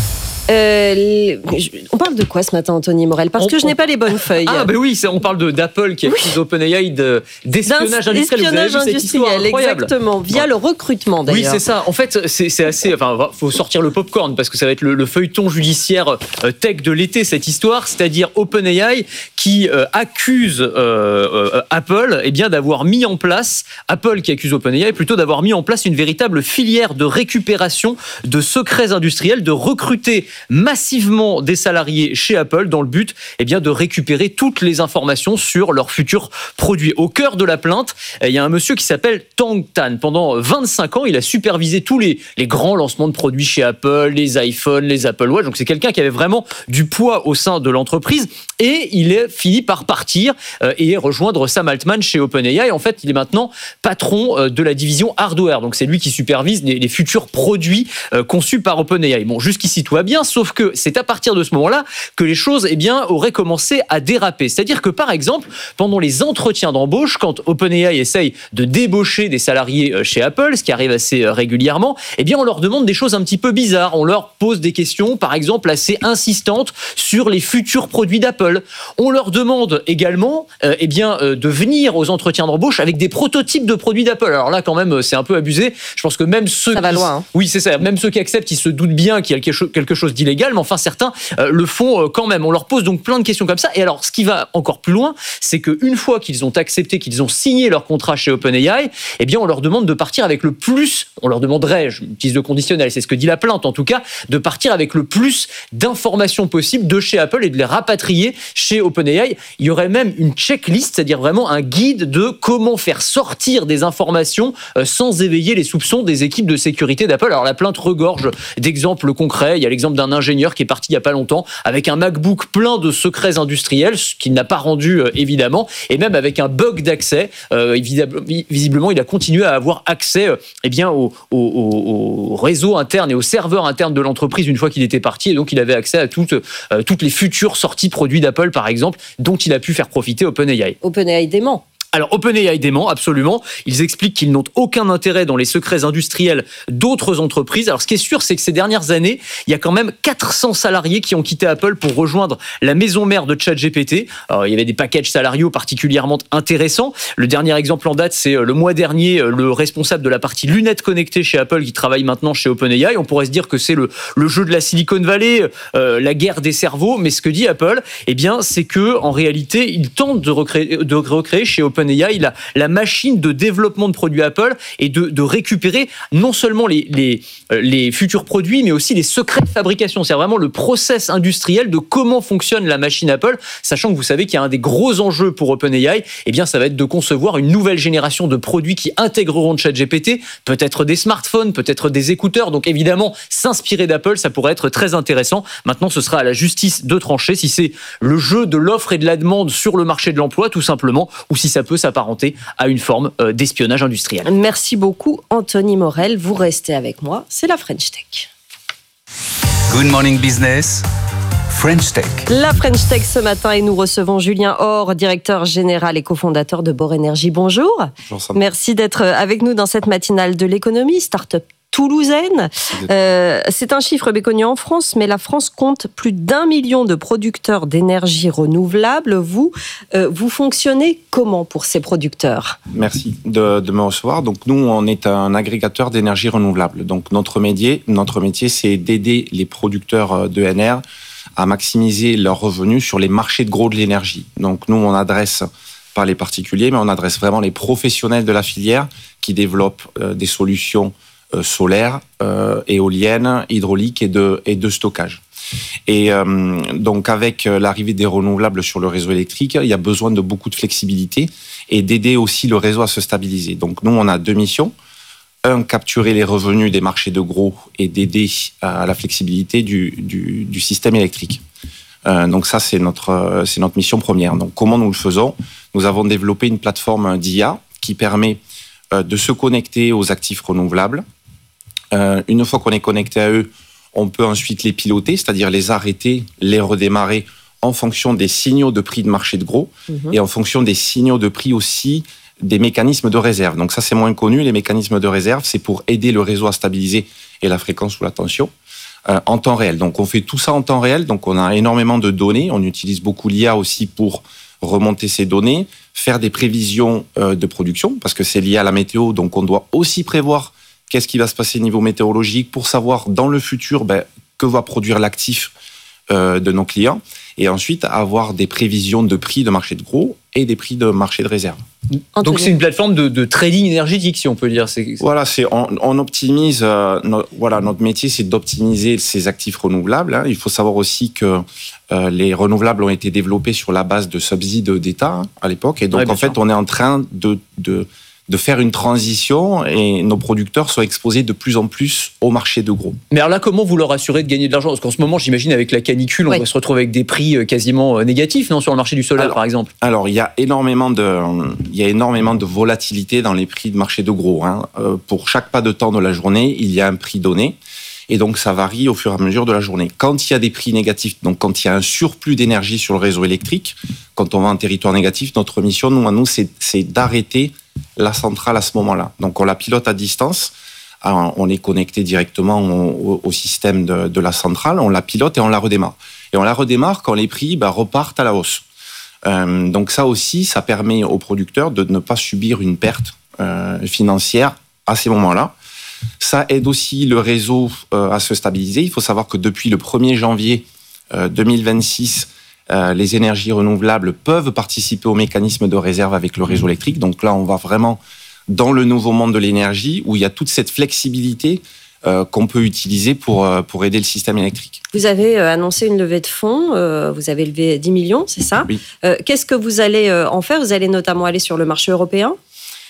Euh, on parle de quoi ce matin, Anthony Morel? Parce on, que je n'ai pas les bonnes feuilles. Ah, ben oui, on parle de, d'Apple qui accuse oui. OpenAI de, d'espionnage industriel. Espionnage industriel, exactement, via le recrutement d'ailleurs. Oui, c'est ça. En fait, c'est, c'est assez. Enfin, faut sortir le popcorn parce que ça va être le, le feuilleton judiciaire euh, tech de l'été, cette histoire. C'est-à-dire OpenAI qui euh, accuse euh, euh, Apple eh bien, d'avoir mis en place, Apple qui accuse OpenAI plutôt d'avoir mis en place une véritable filière de récupération de secrets industriels, de recruter massivement des salariés chez Apple dans le but eh bien, de récupérer toutes les informations sur leurs futurs produits. Au cœur de la plainte, il y a un monsieur qui s'appelle Tang Tan. Pendant vingt-cinq ans, il a supervisé tous les, les grands lancements de produits chez Apple, les iPhones, les Apple Watch. Donc c'est quelqu'un qui avait vraiment du poids au sein de l'entreprise et il est fini par partir euh, et rejoindre Sam Altman chez OpenAI. En fait, il est maintenant patron euh, de la division hardware. Donc c'est lui qui supervise les, les futurs produits euh, conçus par OpenAI. Bon, jusqu'ici tout va bien. Sauf que c'est à partir de ce moment-là que les choses eh bien, auraient commencé à déraper. C'est-à-dire que, par exemple, pendant les entretiens d'embauche, quand OpenAI essaye de débaucher des salariés chez Apple, ce qui arrive assez régulièrement, eh bien, on leur demande des choses un petit peu bizarres. On leur pose des questions, par exemple, assez insistantes sur les futurs produits d'Apple. On leur demande également euh, eh bien, euh, de venir aux entretiens d'embauche avec des prototypes de produits d'Apple. Alors là, quand même, c'est un peu abusé. Je pense que même ceux ça va qui... loin. Hein. Oui, c'est ça. Même ceux qui acceptent, ils se doutent bien qu'il y a quelque chose, quelque chose d'illégal, mais enfin certains euh, le font euh, quand même. On leur pose donc plein de questions comme ça. Et alors, ce qui va encore plus loin, c'est qu'une fois qu'ils ont accepté, qu'ils ont signé leur contrat chez OpenAI, eh bien, on leur demande de partir avec le plus, on leur demanderait, je utilise le conditionnel, c'est ce que dit la plainte en tout cas, de partir avec le plus d'informations possibles de chez Apple et de les rapatrier chez OpenAI. Il y aurait même une checklist, c'est-à-dire vraiment un guide de comment faire sortir des informations euh, sans éveiller les soupçons des équipes de sécurité d'Apple. Alors, la plainte regorge d'exemples concrets. Il y a l'exemple d'un d'un ingénieur qui est parti il n'y a pas longtemps avec un MacBook plein de secrets industriels, ce qu'il n'a pas rendu euh, évidemment, et même avec un bug d'accès. Euh, visiblement, il a continué à avoir accès euh, eh bien, au, au, au réseau interne et au serveur interne de l'entreprise une fois qu'il était parti, et donc il avait accès à toutes, euh, toutes les futures sorties produits d'Apple, par exemple, dont il a pu faire profiter OpenAI. OpenAI dément. Alors, OpenAI dément, absolument. Ils expliquent qu'ils n'ont aucun intérêt dans les secrets industriels d'autres entreprises. Alors, ce qui est sûr, c'est que ces dernières années, il y a quand même quatre cents salariés qui ont quitté Apple pour rejoindre la maison mère de ChatGPT. Alors, il y avait des packages salariaux particulièrement intéressants. Le dernier exemple en date, c'est le mois dernier, le responsable de la partie lunettes connectées chez Apple qui travaille maintenant chez OpenAI. On pourrait se dire que c'est le, le jeu de la Silicon Valley, euh, la guerre des cerveaux. Mais ce que dit Apple, eh bien, c'est que en réalité, ils tentent de recréer, de recréer chez OpenAI OpenAI, la, la machine de développement de produits Apple et de, de récupérer non seulement les, les, les futurs produits, mais aussi les secrets de fabrication. C'est vraiment le process industriel de comment fonctionne la machine Apple, sachant que vous savez qu'il y a un des gros enjeux pour OpenAI, eh bien, ça va être de concevoir une nouvelle génération de produits qui intégreront ChatGPT, peut-être des smartphones, peut-être des écouteurs. Donc évidemment, s'inspirer d'Apple, ça pourrait être très intéressant. Maintenant, ce sera à la justice de trancher si c'est le jeu de l'offre et de la demande sur le marché de l'emploi, tout simplement, ou si ça peut s'apparenter à une forme d'espionnage industriel. Merci beaucoup, Anthony Morel. Vous restez avec moi. C'est la French Tech. Good morning business. French Tech. La French Tech ce matin et nous recevons Julien Or, directeur général et cofondateur de Bord Énergie. Bonjour. Bonjour Sam. Merci d'être avec nous dans cette matinale de l'économie, start-up toulousaine. Euh, c'est un chiffre méconnu en France, mais la France compte plus d'un million de producteurs d'énergie renouvelable. Vous, euh, vous fonctionnez comment pour ces producteurs ? Merci de, de me recevoir. Donc nous, on est un agrégateur d'énergie renouvelable. Donc notre métier, notre métier, c'est d'aider les producteurs d'E N R à maximiser leurs revenus sur les marchés de gros de l'énergie. Donc nous, on adresse pas les particuliers, mais on adresse vraiment les professionnels de la filière qui développent euh, des solutions Euh, solaire, euh, éolienne, hydraulique et de, et de stockage. Et euh, donc avec l'arrivée des renouvelables sur le réseau électrique, il y a besoin de beaucoup de flexibilité et d'aider aussi le réseau à se stabiliser. Donc nous, on a deux missions. Un, capturer les revenus des marchés de gros et d'aider à la flexibilité du, du, du système électrique. Euh, donc ça, c'est notre, c'est notre mission première. Donc comment nous le faisons ? Nous avons développé une plateforme d'I A qui permet euh, de se connecter aux actifs renouvelables. Euh, une fois qu'on est connecté à eux, on peut ensuite les piloter, c'est-à-dire les arrêter, les redémarrer en fonction des signaux de prix de marché de gros mmh. et en fonction des signaux de prix aussi des mécanismes de réserve. Donc ça, c'est moins connu. Les mécanismes de réserve, c'est pour aider le réseau à stabiliser et la fréquence ou la tension euh, en temps réel. Donc on fait tout ça en temps réel. Donc on a énormément de données. On utilise beaucoup l'I A aussi pour remonter ces données, faire des prévisions euh, de production parce que c'est lié à la météo. Donc on doit aussi prévoir qu'est-ce qui va se passer au niveau météorologique pour savoir dans le futur ben, que va produire l'actif euh, de nos clients et ensuite avoir des prévisions de prix de marché de gros et des prix de marché de réserve. Anthony. Donc c'est une plateforme de, de trading énergétique, si on peut dire. C'est... Voilà, c'est, on, on optimise. Euh, no, voilà, notre métier, c'est d'optimiser ces actifs renouvelables. Hein. Il faut savoir aussi que euh, les renouvelables ont été développés sur la base de subsides d'État hein, à l'époque, et donc ouais, en fait, sûr. on est en train de, de de faire une transition et nos producteurs soient exposés de plus en plus au marché de gros. Mais alors là, comment vous leur assurez de gagner de l'argent ? Parce qu'en ce moment, j'imagine, avec la canicule, on oui. va se retrouver avec des prix quasiment négatifs, non, sur le marché du solaire, alors, par exemple. Alors, il y a énormément de, il y a énormément de volatilité dans les prix de marché de gros. Hein. Euh, pour chaque pas de temps de la journée, il y a un prix donné. Et donc, ça varie au fur et à mesure de la journée. Quand il y a des prix négatifs, donc quand il y a un surplus d'énergie sur le réseau électrique, quand on va en territoire négatif, notre mission, nous, à nous, c'est, c'est d'arrêter la centrale à ce moment-là. Donc, on la pilote à distance. On est connecté directement au, au système de, de la centrale. On la pilote et on la redémarre. Et on la redémarre quand les prix bah, repartent à la hausse. Euh, donc, ça aussi, ça permet aux producteurs de ne pas subir une perte euh, financière à ces moments-là. Ça aide aussi le réseau euh, à se stabiliser. Il faut savoir que depuis le premier janvier euh, deux mille vingt-six, euh, les énergies renouvelables peuvent participer au mécanisme de réserve avec le réseau électrique. Donc là, on va vraiment dans le nouveau monde de l'énergie où il y a toute cette flexibilité euh, qu'on peut utiliser pour, euh, pour aider le système électrique. Vous avez euh, annoncé une levée de fonds. Euh, vous avez levé dix millions, c'est ça ? Oui. Euh, qu'est-ce que vous allez euh, en faire ? Vous allez notamment aller sur le marché européen ?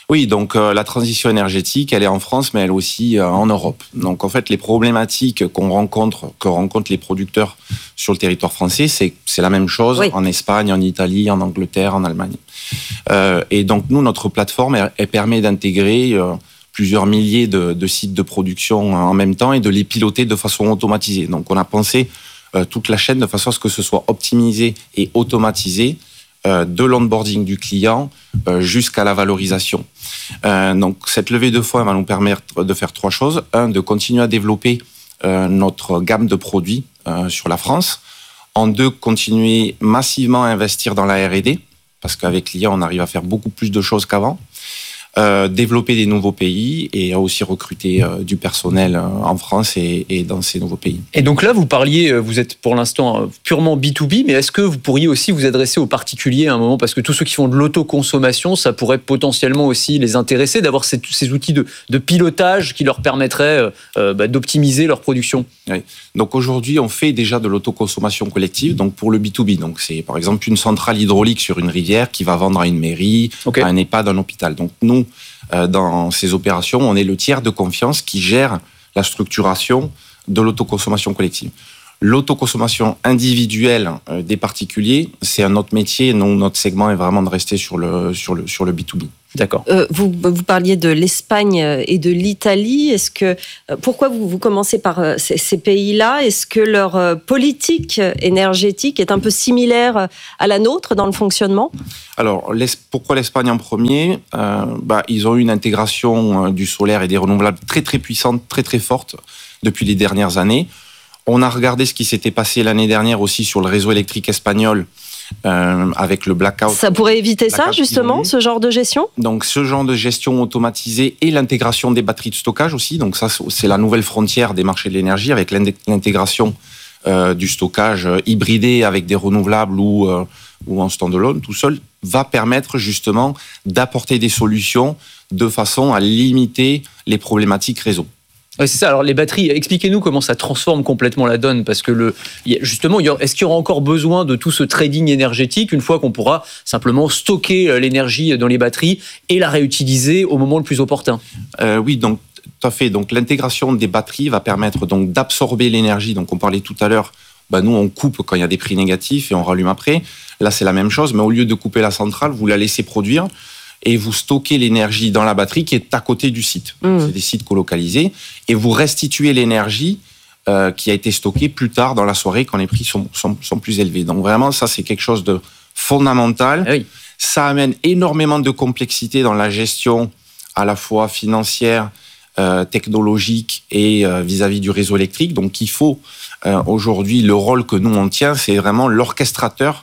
Oui, donc euh, la transition énergétique, elle est en France, mais elle aussi euh, en Europe. Donc en fait, les problématiques qu'on rencontre, que rencontrent les producteurs sur le territoire français, c'est c'est la même chose oui. en Espagne, en Italie, en Angleterre, en Allemagne. Euh, et donc nous, notre plateforme, elle, elle permet d'intégrer euh, plusieurs milliers de, de sites de production en même temps et de les piloter de façon automatisée. Donc on a pensé euh, toute la chaîne de façon à ce que ce soit optimisé et automatisé. Euh, de l'onboarding du client euh, jusqu'à la valorisation. Euh, donc cette levée de fonds va nous permettre de faire trois choses. Un, de continuer à développer euh, notre gamme de produits euh, sur la France. En deux, continuer massivement à investir dans la R et D, parce qu'avec l'I A, on arrive à faire beaucoup plus de choses qu'avant. Euh, développer des nouveaux pays et aussi recruter euh, du personnel euh, en France et, et dans ces nouveaux pays. Et donc là, vous parliez, vous êtes pour l'instant purement B deux B, mais est-ce que vous pourriez aussi vous adresser aux particuliers à un moment, parce que tous ceux qui font de l'autoconsommation, ça pourrait potentiellement aussi les intéresser d'avoir ces, ces outils de, de pilotage qui leur permettraient euh, bah, d'optimiser leur production. Oui. Donc aujourd'hui, on fait déjà de l'autoconsommation collective, donc pour le B deux B. Donc c'est par exemple une centrale hydraulique sur une rivière qui va vendre à une mairie, okay. à un EHPAD, à un hôpital. Donc nous, dans ces opérations, on est le tiers de confiance qui gère la structuration de l'autoconsommation collective. L'autoconsommation individuelle des particuliers, c'est un autre métier. Nous, notre segment est vraiment de rester sur le, sur le, sur le B deux B. D'accord. Euh, vous, vous parliez de l'Espagne et de l'Italie. Est-ce que, pourquoi vous, vous commencez par ces, ces pays-là ? Est-ce que leur politique énergétique est un peu similaire à la nôtre dans le fonctionnement ? Alors, pourquoi l'Espagne en premier ? euh, bah, Ils ont eu une intégration du solaire et des renouvelables très très puissante, très très forte depuis les dernières années. On a regardé ce qui s'était passé l'année dernière aussi sur le réseau électrique espagnol. Euh, avec le blackout. Ça pourrait éviter ça, justement, ce genre de gestion ? Donc, ce genre de gestion automatisée et l'intégration des batteries de stockage aussi. Donc, ça, c'est la nouvelle frontière des marchés de l'énergie avec l'intégration euh, du stockage hybridé avec des renouvelables ou, euh, ou en stand-alone, tout seul, va permettre justement d'apporter des solutions de façon à limiter les problématiques réseau. Ouais, c'est ça. Alors les batteries, expliquez-nous comment ça transforme complètement la donne, parce que le, justement, est-ce qu'il y aura encore besoin de tout ce trading énergétique une fois qu'on pourra simplement stocker l'énergie dans les batteries et la réutiliser au moment le plus opportun ? euh, Oui, donc tout à fait. Donc l'intégration des batteries va permettre donc d'absorber l'énergie. Donc on parlait tout à l'heure. Bah nous on coupe quand il y a des prix négatifs et on rallume après. Là c'est la même chose, mais au lieu de couper la centrale, vous la laissez produire. Et vous stockez l'énergie dans la batterie qui est à côté du site. Mmh. C'est des sites colocalisés. Et vous restituez l'énergie euh, qui a été stockée plus tard dans la soirée quand les prix sont, sont, sont plus élevés. Donc vraiment, ça, c'est quelque chose de fondamental. Ah oui. Ça amène énormément de complexité dans la gestion à la fois financière, euh, technologique et euh, vis-à-vis du réseau électrique. Donc il faut, euh, aujourd'hui, le rôle que nous, on tient, c'est vraiment l'orchestrateur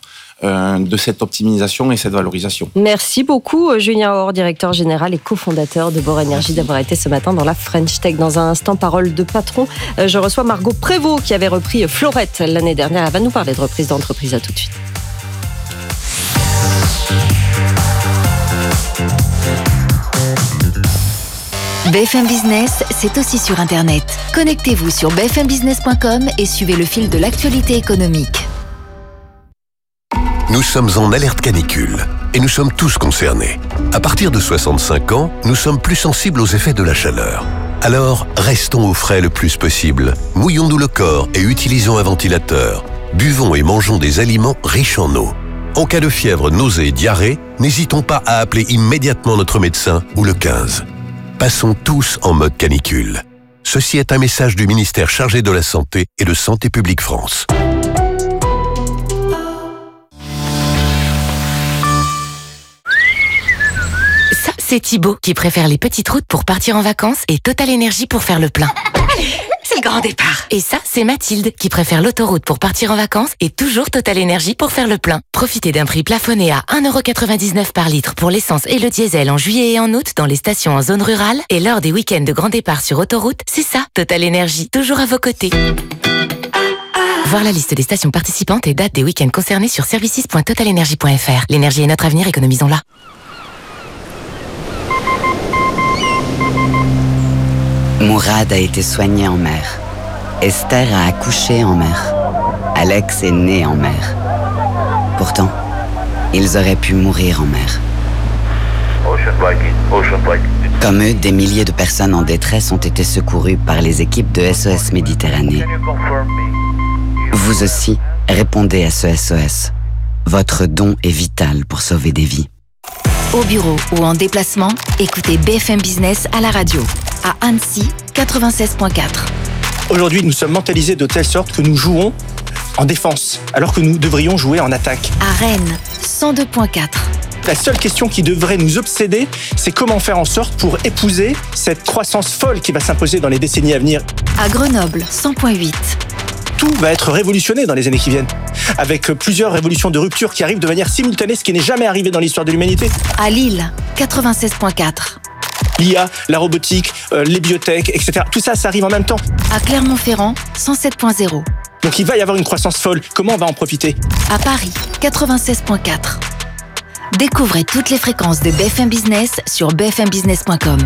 de cette optimisation et cette valorisation. Merci beaucoup Julien Haur, directeur général et cofondateur de Bord Énergie, d'avoir été ce matin dans la French Tech. Dans un instant, parole de patron, je reçois Margot Prévost qui avait repris Florette l'année dernière. Elle va nous parler de reprise d'entreprise. À tout de suite. B F M Business, c'est aussi sur Internet. Connectez-vous sur b f m business point com et suivez le fil de l'actualité économique. Nous sommes en alerte canicule et nous sommes tous concernés. À partir de soixante-cinq ans, nous sommes plus sensibles aux effets de la chaleur. Alors, restons au frais le plus possible. Mouillons-nous le corps et utilisons un ventilateur. Buvons et mangeons des aliments riches en eau. En cas de fièvre, nausée et diarrhée, n'hésitons pas à appeler immédiatement notre médecin ou le quinze. Passons tous en mode canicule. Ceci est un message du ministère chargé de la Santé et de Santé publique France. C'est Thibaut qui préfère les petites routes pour partir en vacances et Total Énergie pour faire le plein. C'est le grand départ. Et ça, c'est Mathilde qui préfère l'autoroute pour partir en vacances et toujours Total Énergie pour faire le plein. Profitez d'un prix plafonné à un euro quatre-vingt-dix-neuf par litre pour l'essence et le diesel en juillet et en août dans les stations en zone rurale. Et lors des week-ends de grand départ sur autoroute, c'est ça, Total Énergie, toujours à vos côtés. Voir la liste des stations participantes et dates des week-ends concernés sur services point total énergie point f r. L'énergie est notre avenir, économisons-la. Mourad a été soigné en mer. Esther a accouché en mer. Alex est né en mer. Pourtant, ils auraient pu mourir en mer. Comme eux, des milliers de personnes en détresse ont été secourues par les équipes de S O S Méditerranée. Vous aussi, répondez à ce S O S. Votre don est vital pour sauver des vies. Au bureau ou en déplacement, écoutez B F M Business à la radio. À Annecy, quatre-vingt-seize virgule quatre. Aujourd'hui, nous sommes mentalisés de telle sorte que nous jouons en défense, alors que nous devrions jouer en attaque. À Rennes, cent deux virgule quatre. La seule question qui devrait nous obséder, c'est comment faire en sorte pour épouser cette croissance folle qui va s'imposer dans les décennies à venir. À Grenoble, cent virgule huit. Tout va être révolutionné dans les années qui viennent, avec plusieurs révolutions de rupture qui arrivent de manière simultanée, ce qui n'est jamais arrivé dans l'histoire de l'humanité. À Lille, quatre-vingt-seize virgule quatre. L'I A, la robotique, euh, les biotech, et cetera. Tout ça, ça arrive en même temps. À Clermont-Ferrand, cent sept virgule zéro. Donc il va y avoir une croissance folle. Comment on va en profiter ? À Paris, quatre-vingt-seize virgule quatre. Découvrez toutes les fréquences de B F M Business sur b f m business point com.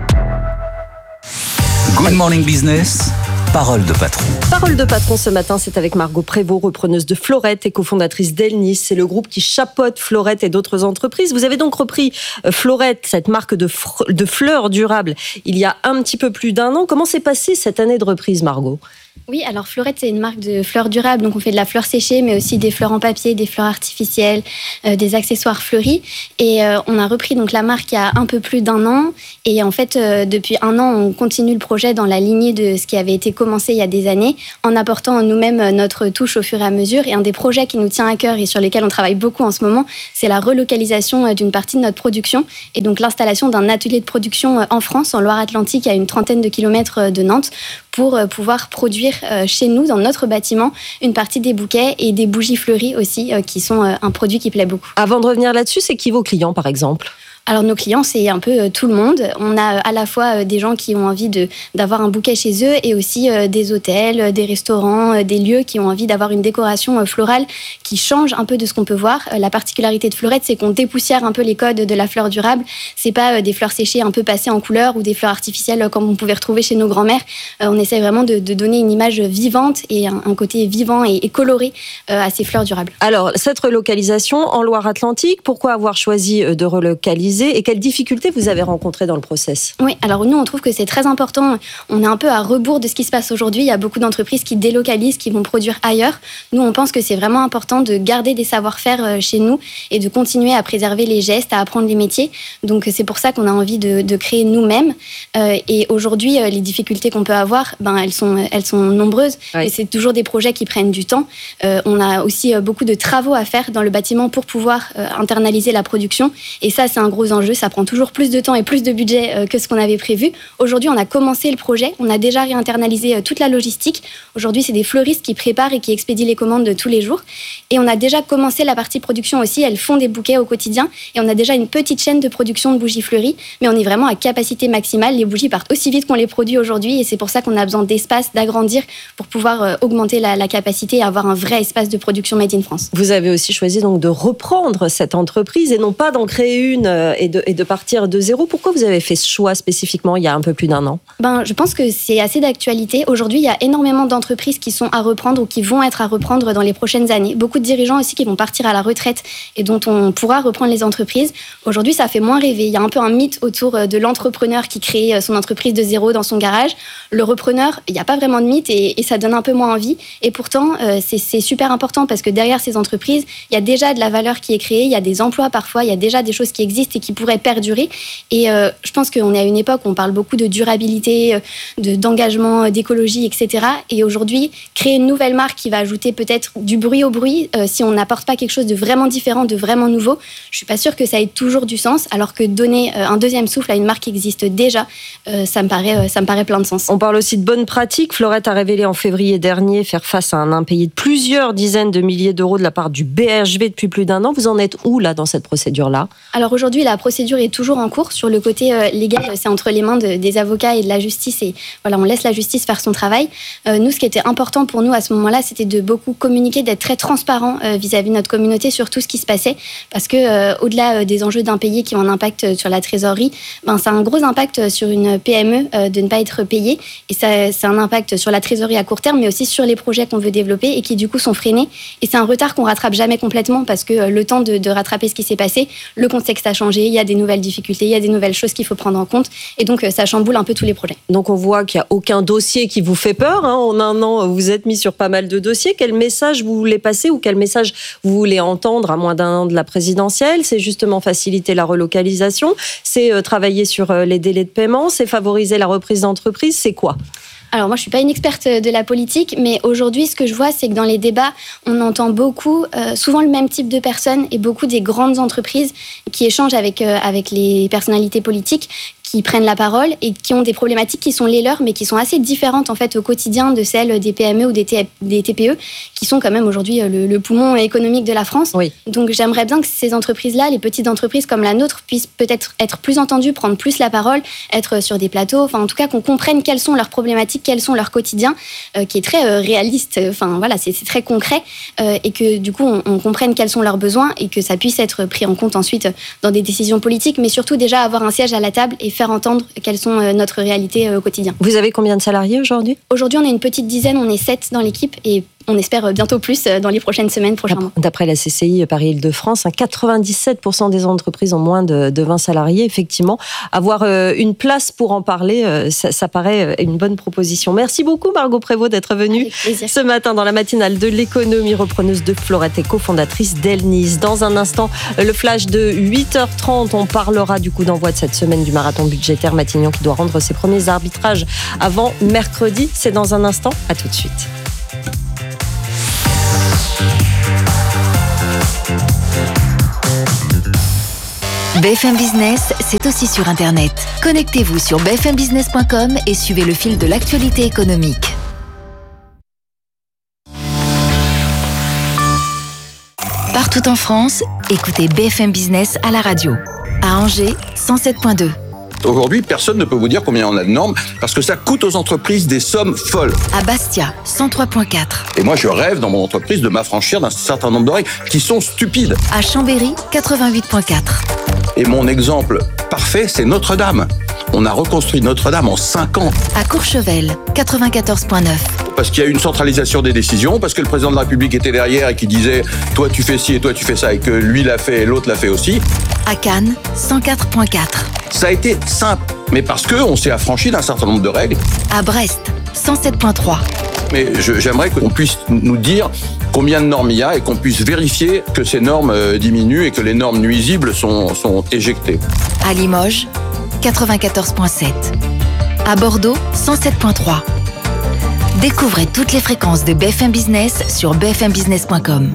Good Morning Business, parole de patron. Parole de patron ce matin, c'est avec Margot Prévost, repreneuse de Florette et cofondatrice d'Elnis. C'est le groupe qui chapeaute Florette et d'autres entreprises. Vous avez donc repris Florette, cette marque de, fr- de fleurs durables, il y a un petit peu plus d'un an. Comment s'est passée cette année de reprise, Margot ? Oui, alors Florette, c'est une marque de fleurs durables. Donc, on fait de la fleur séchée, mais aussi des fleurs en papier, des fleurs artificielles, euh, des accessoires fleuris. Et euh, on a repris donc la marque il y a un peu plus d'un an. Et en fait, euh, depuis un an, on continue le projet dans la lignée de ce qui avait été commencé il y a des années, en apportant nous-mêmes notre touche au fur et à mesure. Et un des projets qui nous tient à cœur et sur lesquels on travaille beaucoup en ce moment, c'est la relocalisation d'une partie de notre production. Et donc, l'installation d'un atelier de production en France, en Loire-Atlantique, à une trentaine de kilomètres de Nantes, pour pouvoir produire chez nous, dans notre bâtiment, une partie des bouquets et des bougies fleuries aussi, qui sont un produit qui plaît beaucoup. Avant de revenir là-dessus, c'est qui vos clients, par exemple ? Alors nos clients, c'est un peu tout le monde. On a à la fois des gens qui ont envie de, d'avoir un bouquet chez eux et aussi des hôtels, des restaurants, des lieux qui ont envie d'avoir une décoration florale qui change un peu de ce qu'on peut voir. La particularité de Florette, c'est qu'on dépoussière un peu les codes de la fleur durable. C'est pas des fleurs séchées un peu passées en couleur ou des fleurs artificielles comme on pouvait retrouver chez nos grands-mères. On essaie vraiment de, de donner une image vivante et un, un côté vivant et, et coloré à ces fleurs durables. Alors, cette relocalisation en Loire-Atlantique, pourquoi avoir choisi de relocaliser ? Et quelles difficultés vous avez rencontrées dans le process ? Oui, alors nous, on trouve que c'est très important. On est un peu à rebours de ce qui se passe aujourd'hui. Il y a beaucoup d'entreprises qui délocalisent, qui vont produire ailleurs. Nous, on pense que c'est vraiment important de garder des savoir-faire chez nous et de continuer à préserver les gestes, à apprendre les métiers. Donc, c'est pour ça qu'on a envie de, de créer nous-mêmes. Euh, et aujourd'hui, les difficultés qu'on peut avoir, ben, elles sont, elles sont nombreuses. Oui. Et c'est toujours des projets qui prennent du temps. Euh, on a aussi beaucoup de travaux à faire dans le bâtiment pour pouvoir euh, internaliser la production. Et ça, c'est un gros enjeux, ça prend toujours plus de temps et plus de budget que ce qu'on avait prévu. Aujourd'hui, on a commencé le projet, on a déjà réinternalisé toute la logistique. Aujourd'hui, c'est des fleuristes qui préparent et qui expédient les commandes de tous les jours. Et on a déjà commencé la partie production aussi, elles font des bouquets au quotidien. Et on a déjà une petite chaîne de production de bougies fleuries, mais on est vraiment à capacité maximale. Les bougies partent aussi vite qu'on les produit aujourd'hui et c'est pour ça qu'on a besoin d'espace, d'agrandir pour pouvoir augmenter la, la capacité et avoir un vrai espace de production made in France. Vous avez aussi choisi donc de reprendre cette entreprise et non pas d'en créer une et de, et de partir de zéro. Pourquoi vous avez fait ce choix spécifiquement il y a un peu plus d'un an ? Ben, je pense que c'est assez d'actualité. Aujourd'hui, il y a énormément d'entreprises qui sont à reprendre ou qui vont être à reprendre dans les prochaines années. Beaucoup de dirigeants aussi qui vont partir à la retraite et dont on pourra reprendre les entreprises. Aujourd'hui, ça fait moins rêver. Il y a un peu un mythe autour de l'entrepreneur qui crée son entreprise de zéro dans son garage. Le repreneur, il n'y a pas vraiment de mythe et, et ça donne un peu moins envie. Et pourtant, euh, c'est, c'est super important parce que derrière ces entreprises, il y a déjà de la valeur qui est créée, il y a des emplois parfois, il y a déjà des choses qui existent et qui pourraient perdurer. Et euh, je pense qu'on est à une époque où on parle beaucoup de durabilité, de, d'engagement, d'écologie, et cetera. Et aujourd'hui, créer une nouvelle marque qui va ajouter peut-être du bruit au bruit, euh, si on n'apporte pas quelque chose de vraiment différent, de vraiment nouveau, je suis pas sûre que ça ait toujours du sens, alors que donner euh, un deuxième souffle à une marque qui existe déjà, euh, ça me paraît, euh, ça me paraît plein de sens. On parle aussi de bonnes pratiques. Florette a révélé en février dernier faire face à un impayé de plusieurs dizaines de milliers d'euros de la part du B H V depuis plus d'un an. Vous en êtes où là dans cette procédure-là ? Alors aujourd'hui, la procédure est toujours en cours. Sur le côté euh, légal, c'est entre les mains de, des avocats et de la justice. Et voilà, on laisse la justice faire son travail. Euh, nous, ce qui était important pour nous à ce moment-là, c'était de beaucoup communiquer, d'être très transparent euh, vis-à-vis de notre communauté sur tout ce qui se passait. Parce que euh, au-delà euh, des enjeux d'impayés qui ont un impact sur la trésorerie, ben, ça a un gros impact sur une P M E euh, de ne pas être payée. Et ça, ça a un impact sur la trésorerie à court terme, mais aussi sur les projets qu'on veut développer et qui du coup sont freinés. Et c'est un retard qu'on rattrape jamais complètement parce que euh, le temps de, de rattraper ce qui s'est passé, le contexte a changé. budget, il y a des nouvelles difficultés, il y a des nouvelles choses qu'il faut prendre en compte. Et donc, ça chamboule un peu tous les projets. Donc, on voit qu'il n'y a aucun dossier qui vous fait peur. Hein. En un an, vous êtes mis sur pas mal de dossiers. Quel message vous voulez passer ou quel message vous voulez entendre à moins d'un an de la présidentielle? C'est justement faciliter la relocalisation, c'est euh, travailler sur euh, les délais de paiement, c'est favoriser la reprise d'entreprise, c'est quoi? Alors moi, je suis pas une experte de la politique, mais aujourd'hui, ce que je vois, c'est que dans les débats, on entend beaucoup, euh, souvent le même type de personnes et beaucoup des grandes entreprises qui échangent avec, euh, avec les personnalités politiques, qui prennent la parole et qui ont des problématiques qui sont les leurs, mais qui sont assez différentes en fait au quotidien de celles des P M E ou des, T- des T P E, qui sont quand même aujourd'hui le, le poumon économique de la France. Oui. Donc j'aimerais bien que ces entreprises-là, les petites entreprises comme la nôtre, puissent peut-être être plus entendues, prendre plus la parole, être sur des plateaux, enfin en tout cas qu'on comprenne quelles sont leurs problématiques, quels sont leurs quotidiens, euh, qui est très euh, réaliste, enfin voilà, c'est, c'est très concret, euh, et que du coup on, on comprenne quels sont leurs besoins et que ça puisse être pris en compte ensuite dans des décisions politiques, mais surtout déjà avoir un siège à la table et faire entendre quelles sont notre réalité au quotidien. Vous avez combien de salariés aujourd'hui? Aujourd'hui, on est une petite dizaine, on est sept dans l'équipe et on espère bientôt plus dans les prochaines semaines, prochains mois. D'après la C C I Paris-Île-de-France, quatre-vingt-dix-sept pour cent des entreprises ont moins de, de vingt salariés. Effectivement, avoir une place pour en parler, ça, ça paraît une bonne proposition. Merci beaucoup Margot Prévost d'être venue ce matin dans la matinale de l'économie, repreneuse de Florette et cofondatrice d'Elnis. Dans un instant, le flash de huit heures trente, on parlera du coup d'envoi de cette semaine du marathon budgétaire Matignon qui doit rendre ses premiers arbitrages avant mercredi. C'est dans un instant, à tout de suite. B F M Business, c'est aussi sur Internet. Connectez-vous sur b f m business point com et suivez le fil de l'actualité économique. Partout en France, écoutez B F M Business à la radio. À Angers, cent sept virgule deux. Aujourd'hui, personne ne peut vous dire combien on a de normes parce que ça coûte aux entreprises des sommes folles. À Bastia, cent trois virgule quatre. Et moi, je rêve dans mon entreprise de m'affranchir d'un certain nombre de règles qui sont stupides. À Chambéry, quatre-vingt-huit virgule quatre. Et mon exemple parfait, c'est Notre-Dame. On a reconstruit Notre-Dame en cinq ans. À Courchevel, quatre-vingt-quatorze virgule neuf. Parce qu'il y a une centralisation des décisions, parce que le président de la République était derrière et qui disait « toi tu fais ci et toi tu fais ça » et que lui l'a fait et l'autre l'a fait aussi. À Cannes, cent quatre virgule quatre. Ça a été simple, mais parce qu'on s'est affranchi d'un certain nombre de règles. À Brest, cent sept virgule trois. Mais je, j'aimerais qu'on puisse nous dire combien de normes il y a et qu'on puisse vérifier que ces normes euh, diminuent et que les normes nuisibles sont, sont éjectées. À Limoges, quatre-vingt-quatorze virgule sept. À Bordeaux, cent sept virgule trois. Découvrez toutes les fréquences de B F M Business sur b f m business point com.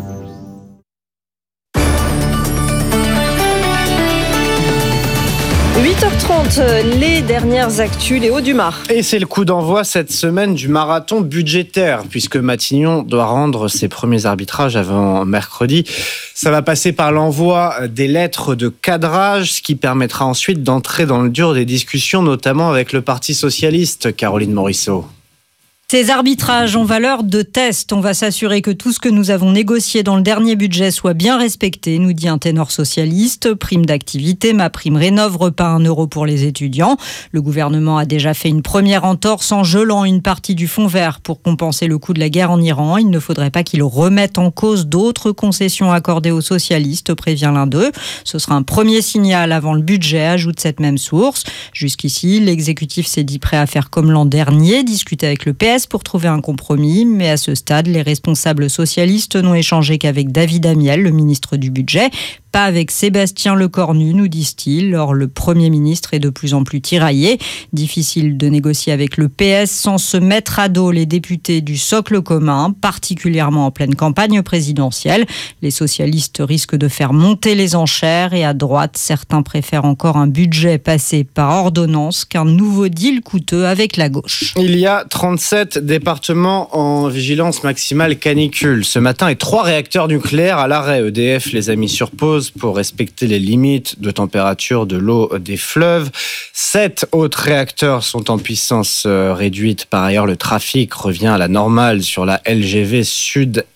huit heures trente, les dernières actus, Léo Dumas. Et c'est le coup d'envoi cette semaine du marathon budgétaire, puisque Matignon doit rendre ses premiers arbitrages avant mercredi. Ça va passer par l'envoi des lettres de cadrage, ce qui permettra ensuite d'entrer dans le dur des discussions, notamment avec le Parti socialiste, Caroline Morisseau. Ces arbitrages ont valeur de test. On va s'assurer que tout ce que nous avons négocié dans le dernier budget soit bien respecté, nous dit un ténor socialiste. Prime d'activité, ma prime rénov, repas un euro pour les étudiants. Le gouvernement a déjà fait une première entorse en gelant une partie du fonds vert pour compenser le coût de la guerre en Iran. Il ne faudrait pas qu'il remette en cause d'autres concessions accordées aux socialistes, prévient l'un d'eux. Ce sera un premier signal avant le budget, ajoute cette même source. Jusqu'ici, l'exécutif s'est dit prêt à faire comme l'an dernier, discuter avec le P S pour trouver un compromis, mais à ce stade, les responsables socialistes n'ont échangé qu'avec David Amiel, le ministre du Budget, pas avec Sébastien Lecornu, nous disent-ils. Or, le Premier ministre est de plus en plus tiraillé. Difficile de négocier avec le P S sans se mettre à dos les députés du socle commun, particulièrement en pleine campagne présidentielle. Les socialistes risquent de faire monter les enchères et à droite, certains préfèrent encore un budget passé par ordonnance qu'un nouveau deal coûteux avec la gauche. Il y a trente-sept départements en vigilance maximale canicule ce matin et trois réacteurs nucléaires à l'arrêt. E D F les a mis sur pause pour respecter les limites de température de l'eau des fleuves. Sept autres réacteurs sont en puissance réduite. Par ailleurs, le trafic revient à la normale sur la L G V sud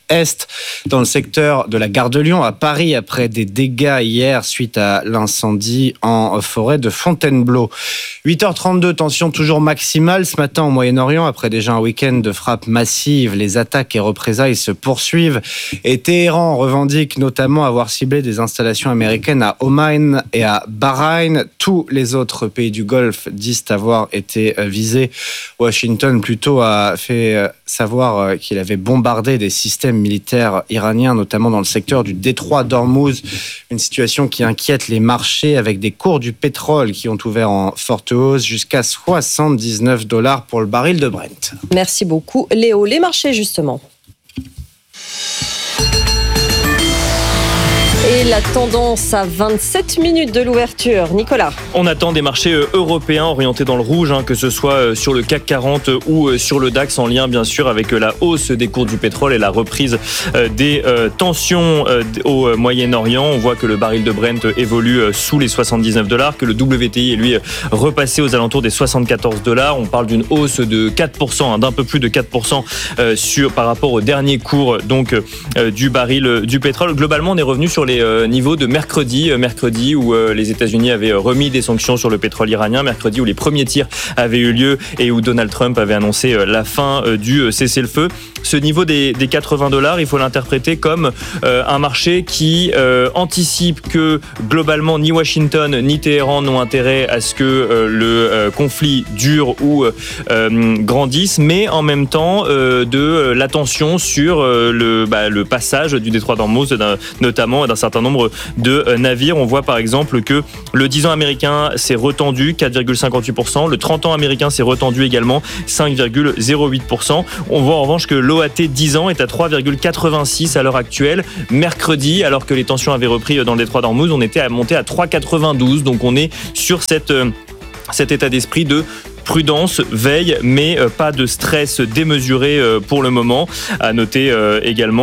Est, dans le secteur de la gare de Lyon à Paris, après des dégâts hier suite à l'incendie en forêt de Fontainebleau. huit heures trente-deux, tension toujours maximale ce matin au Moyen-Orient, après déjà un week-end de frappes massives. Les attaques et représailles se poursuivent et Téhéran revendique notamment avoir ciblé des installations américaines à Oman et à Bahreïn. Tous les autres pays du Golfe disent avoir été visés. Washington plutôt a fait savoir qu'il avait bombardé des systèmes militaires iraniens, notamment dans le secteur du détroit d'Ormuz. Une situation qui inquiète les marchés avec des cours du pétrole qui ont ouvert en forte hausse jusqu'à soixante-dix-neuf dollars pour le baril de Brent. Merci beaucoup Léo. Les marchés justement. Et la tendance à vingt-sept minutes de l'ouverture. Nicolas. On attend des marchés européens orientés dans le rouge, hein, que ce soit sur le C A C quarante ou sur le DAX, en lien bien sûr avec la hausse des cours du pétrole et la reprise des tensions au Moyen-Orient. On voit que le baril de Brent évolue sous les soixante-dix-neuf dollars, que le W T I est lui repassé aux alentours des soixante-quatorze dollars. On parle d'une hausse de quatre pour cent, hein, d'un peu plus de quatre pour cent sur, par rapport au dernier cours donc, du baril du pétrole. Globalement, on est revenu sur les niveaux de mercredi, mercredi où les États-Unis avaient remis des sanctions sur le pétrole iranien, mercredi où les premiers tirs avaient eu lieu et où Donald Trump avait annoncé la fin du cessez-le-feu. Ce niveau des, des quatre-vingts dollars, il faut l'interpréter comme euh, un marché qui euh, anticipe que globalement ni Washington ni Téhéran n'ont intérêt à ce que euh, le euh, conflit dure ou euh, grandisse, mais en même temps euh, de euh, l'attention sur euh, le, bah, le passage du détroit d'Ormuz, notamment d'un certain nombre de euh, navires. On voit par exemple que le dix ans américain s'est retendu quatre virgule cinquante-huit pour cent, le trente ans américain s'est retendu également cinq virgule zéro huit pour cent. On voit en revanche que l'O A T dix ans est à trois virgule quatre-vingt-six à l'heure actuelle. Mercredi, alors que les tensions avaient repris dans le détroit d'Ormuz, on était à monter à trois virgule quatre-vingt-douze. Donc on est sur cette, euh, cet état d'esprit de prudence, veille, mais pas de stress démesuré pour le moment. À noter également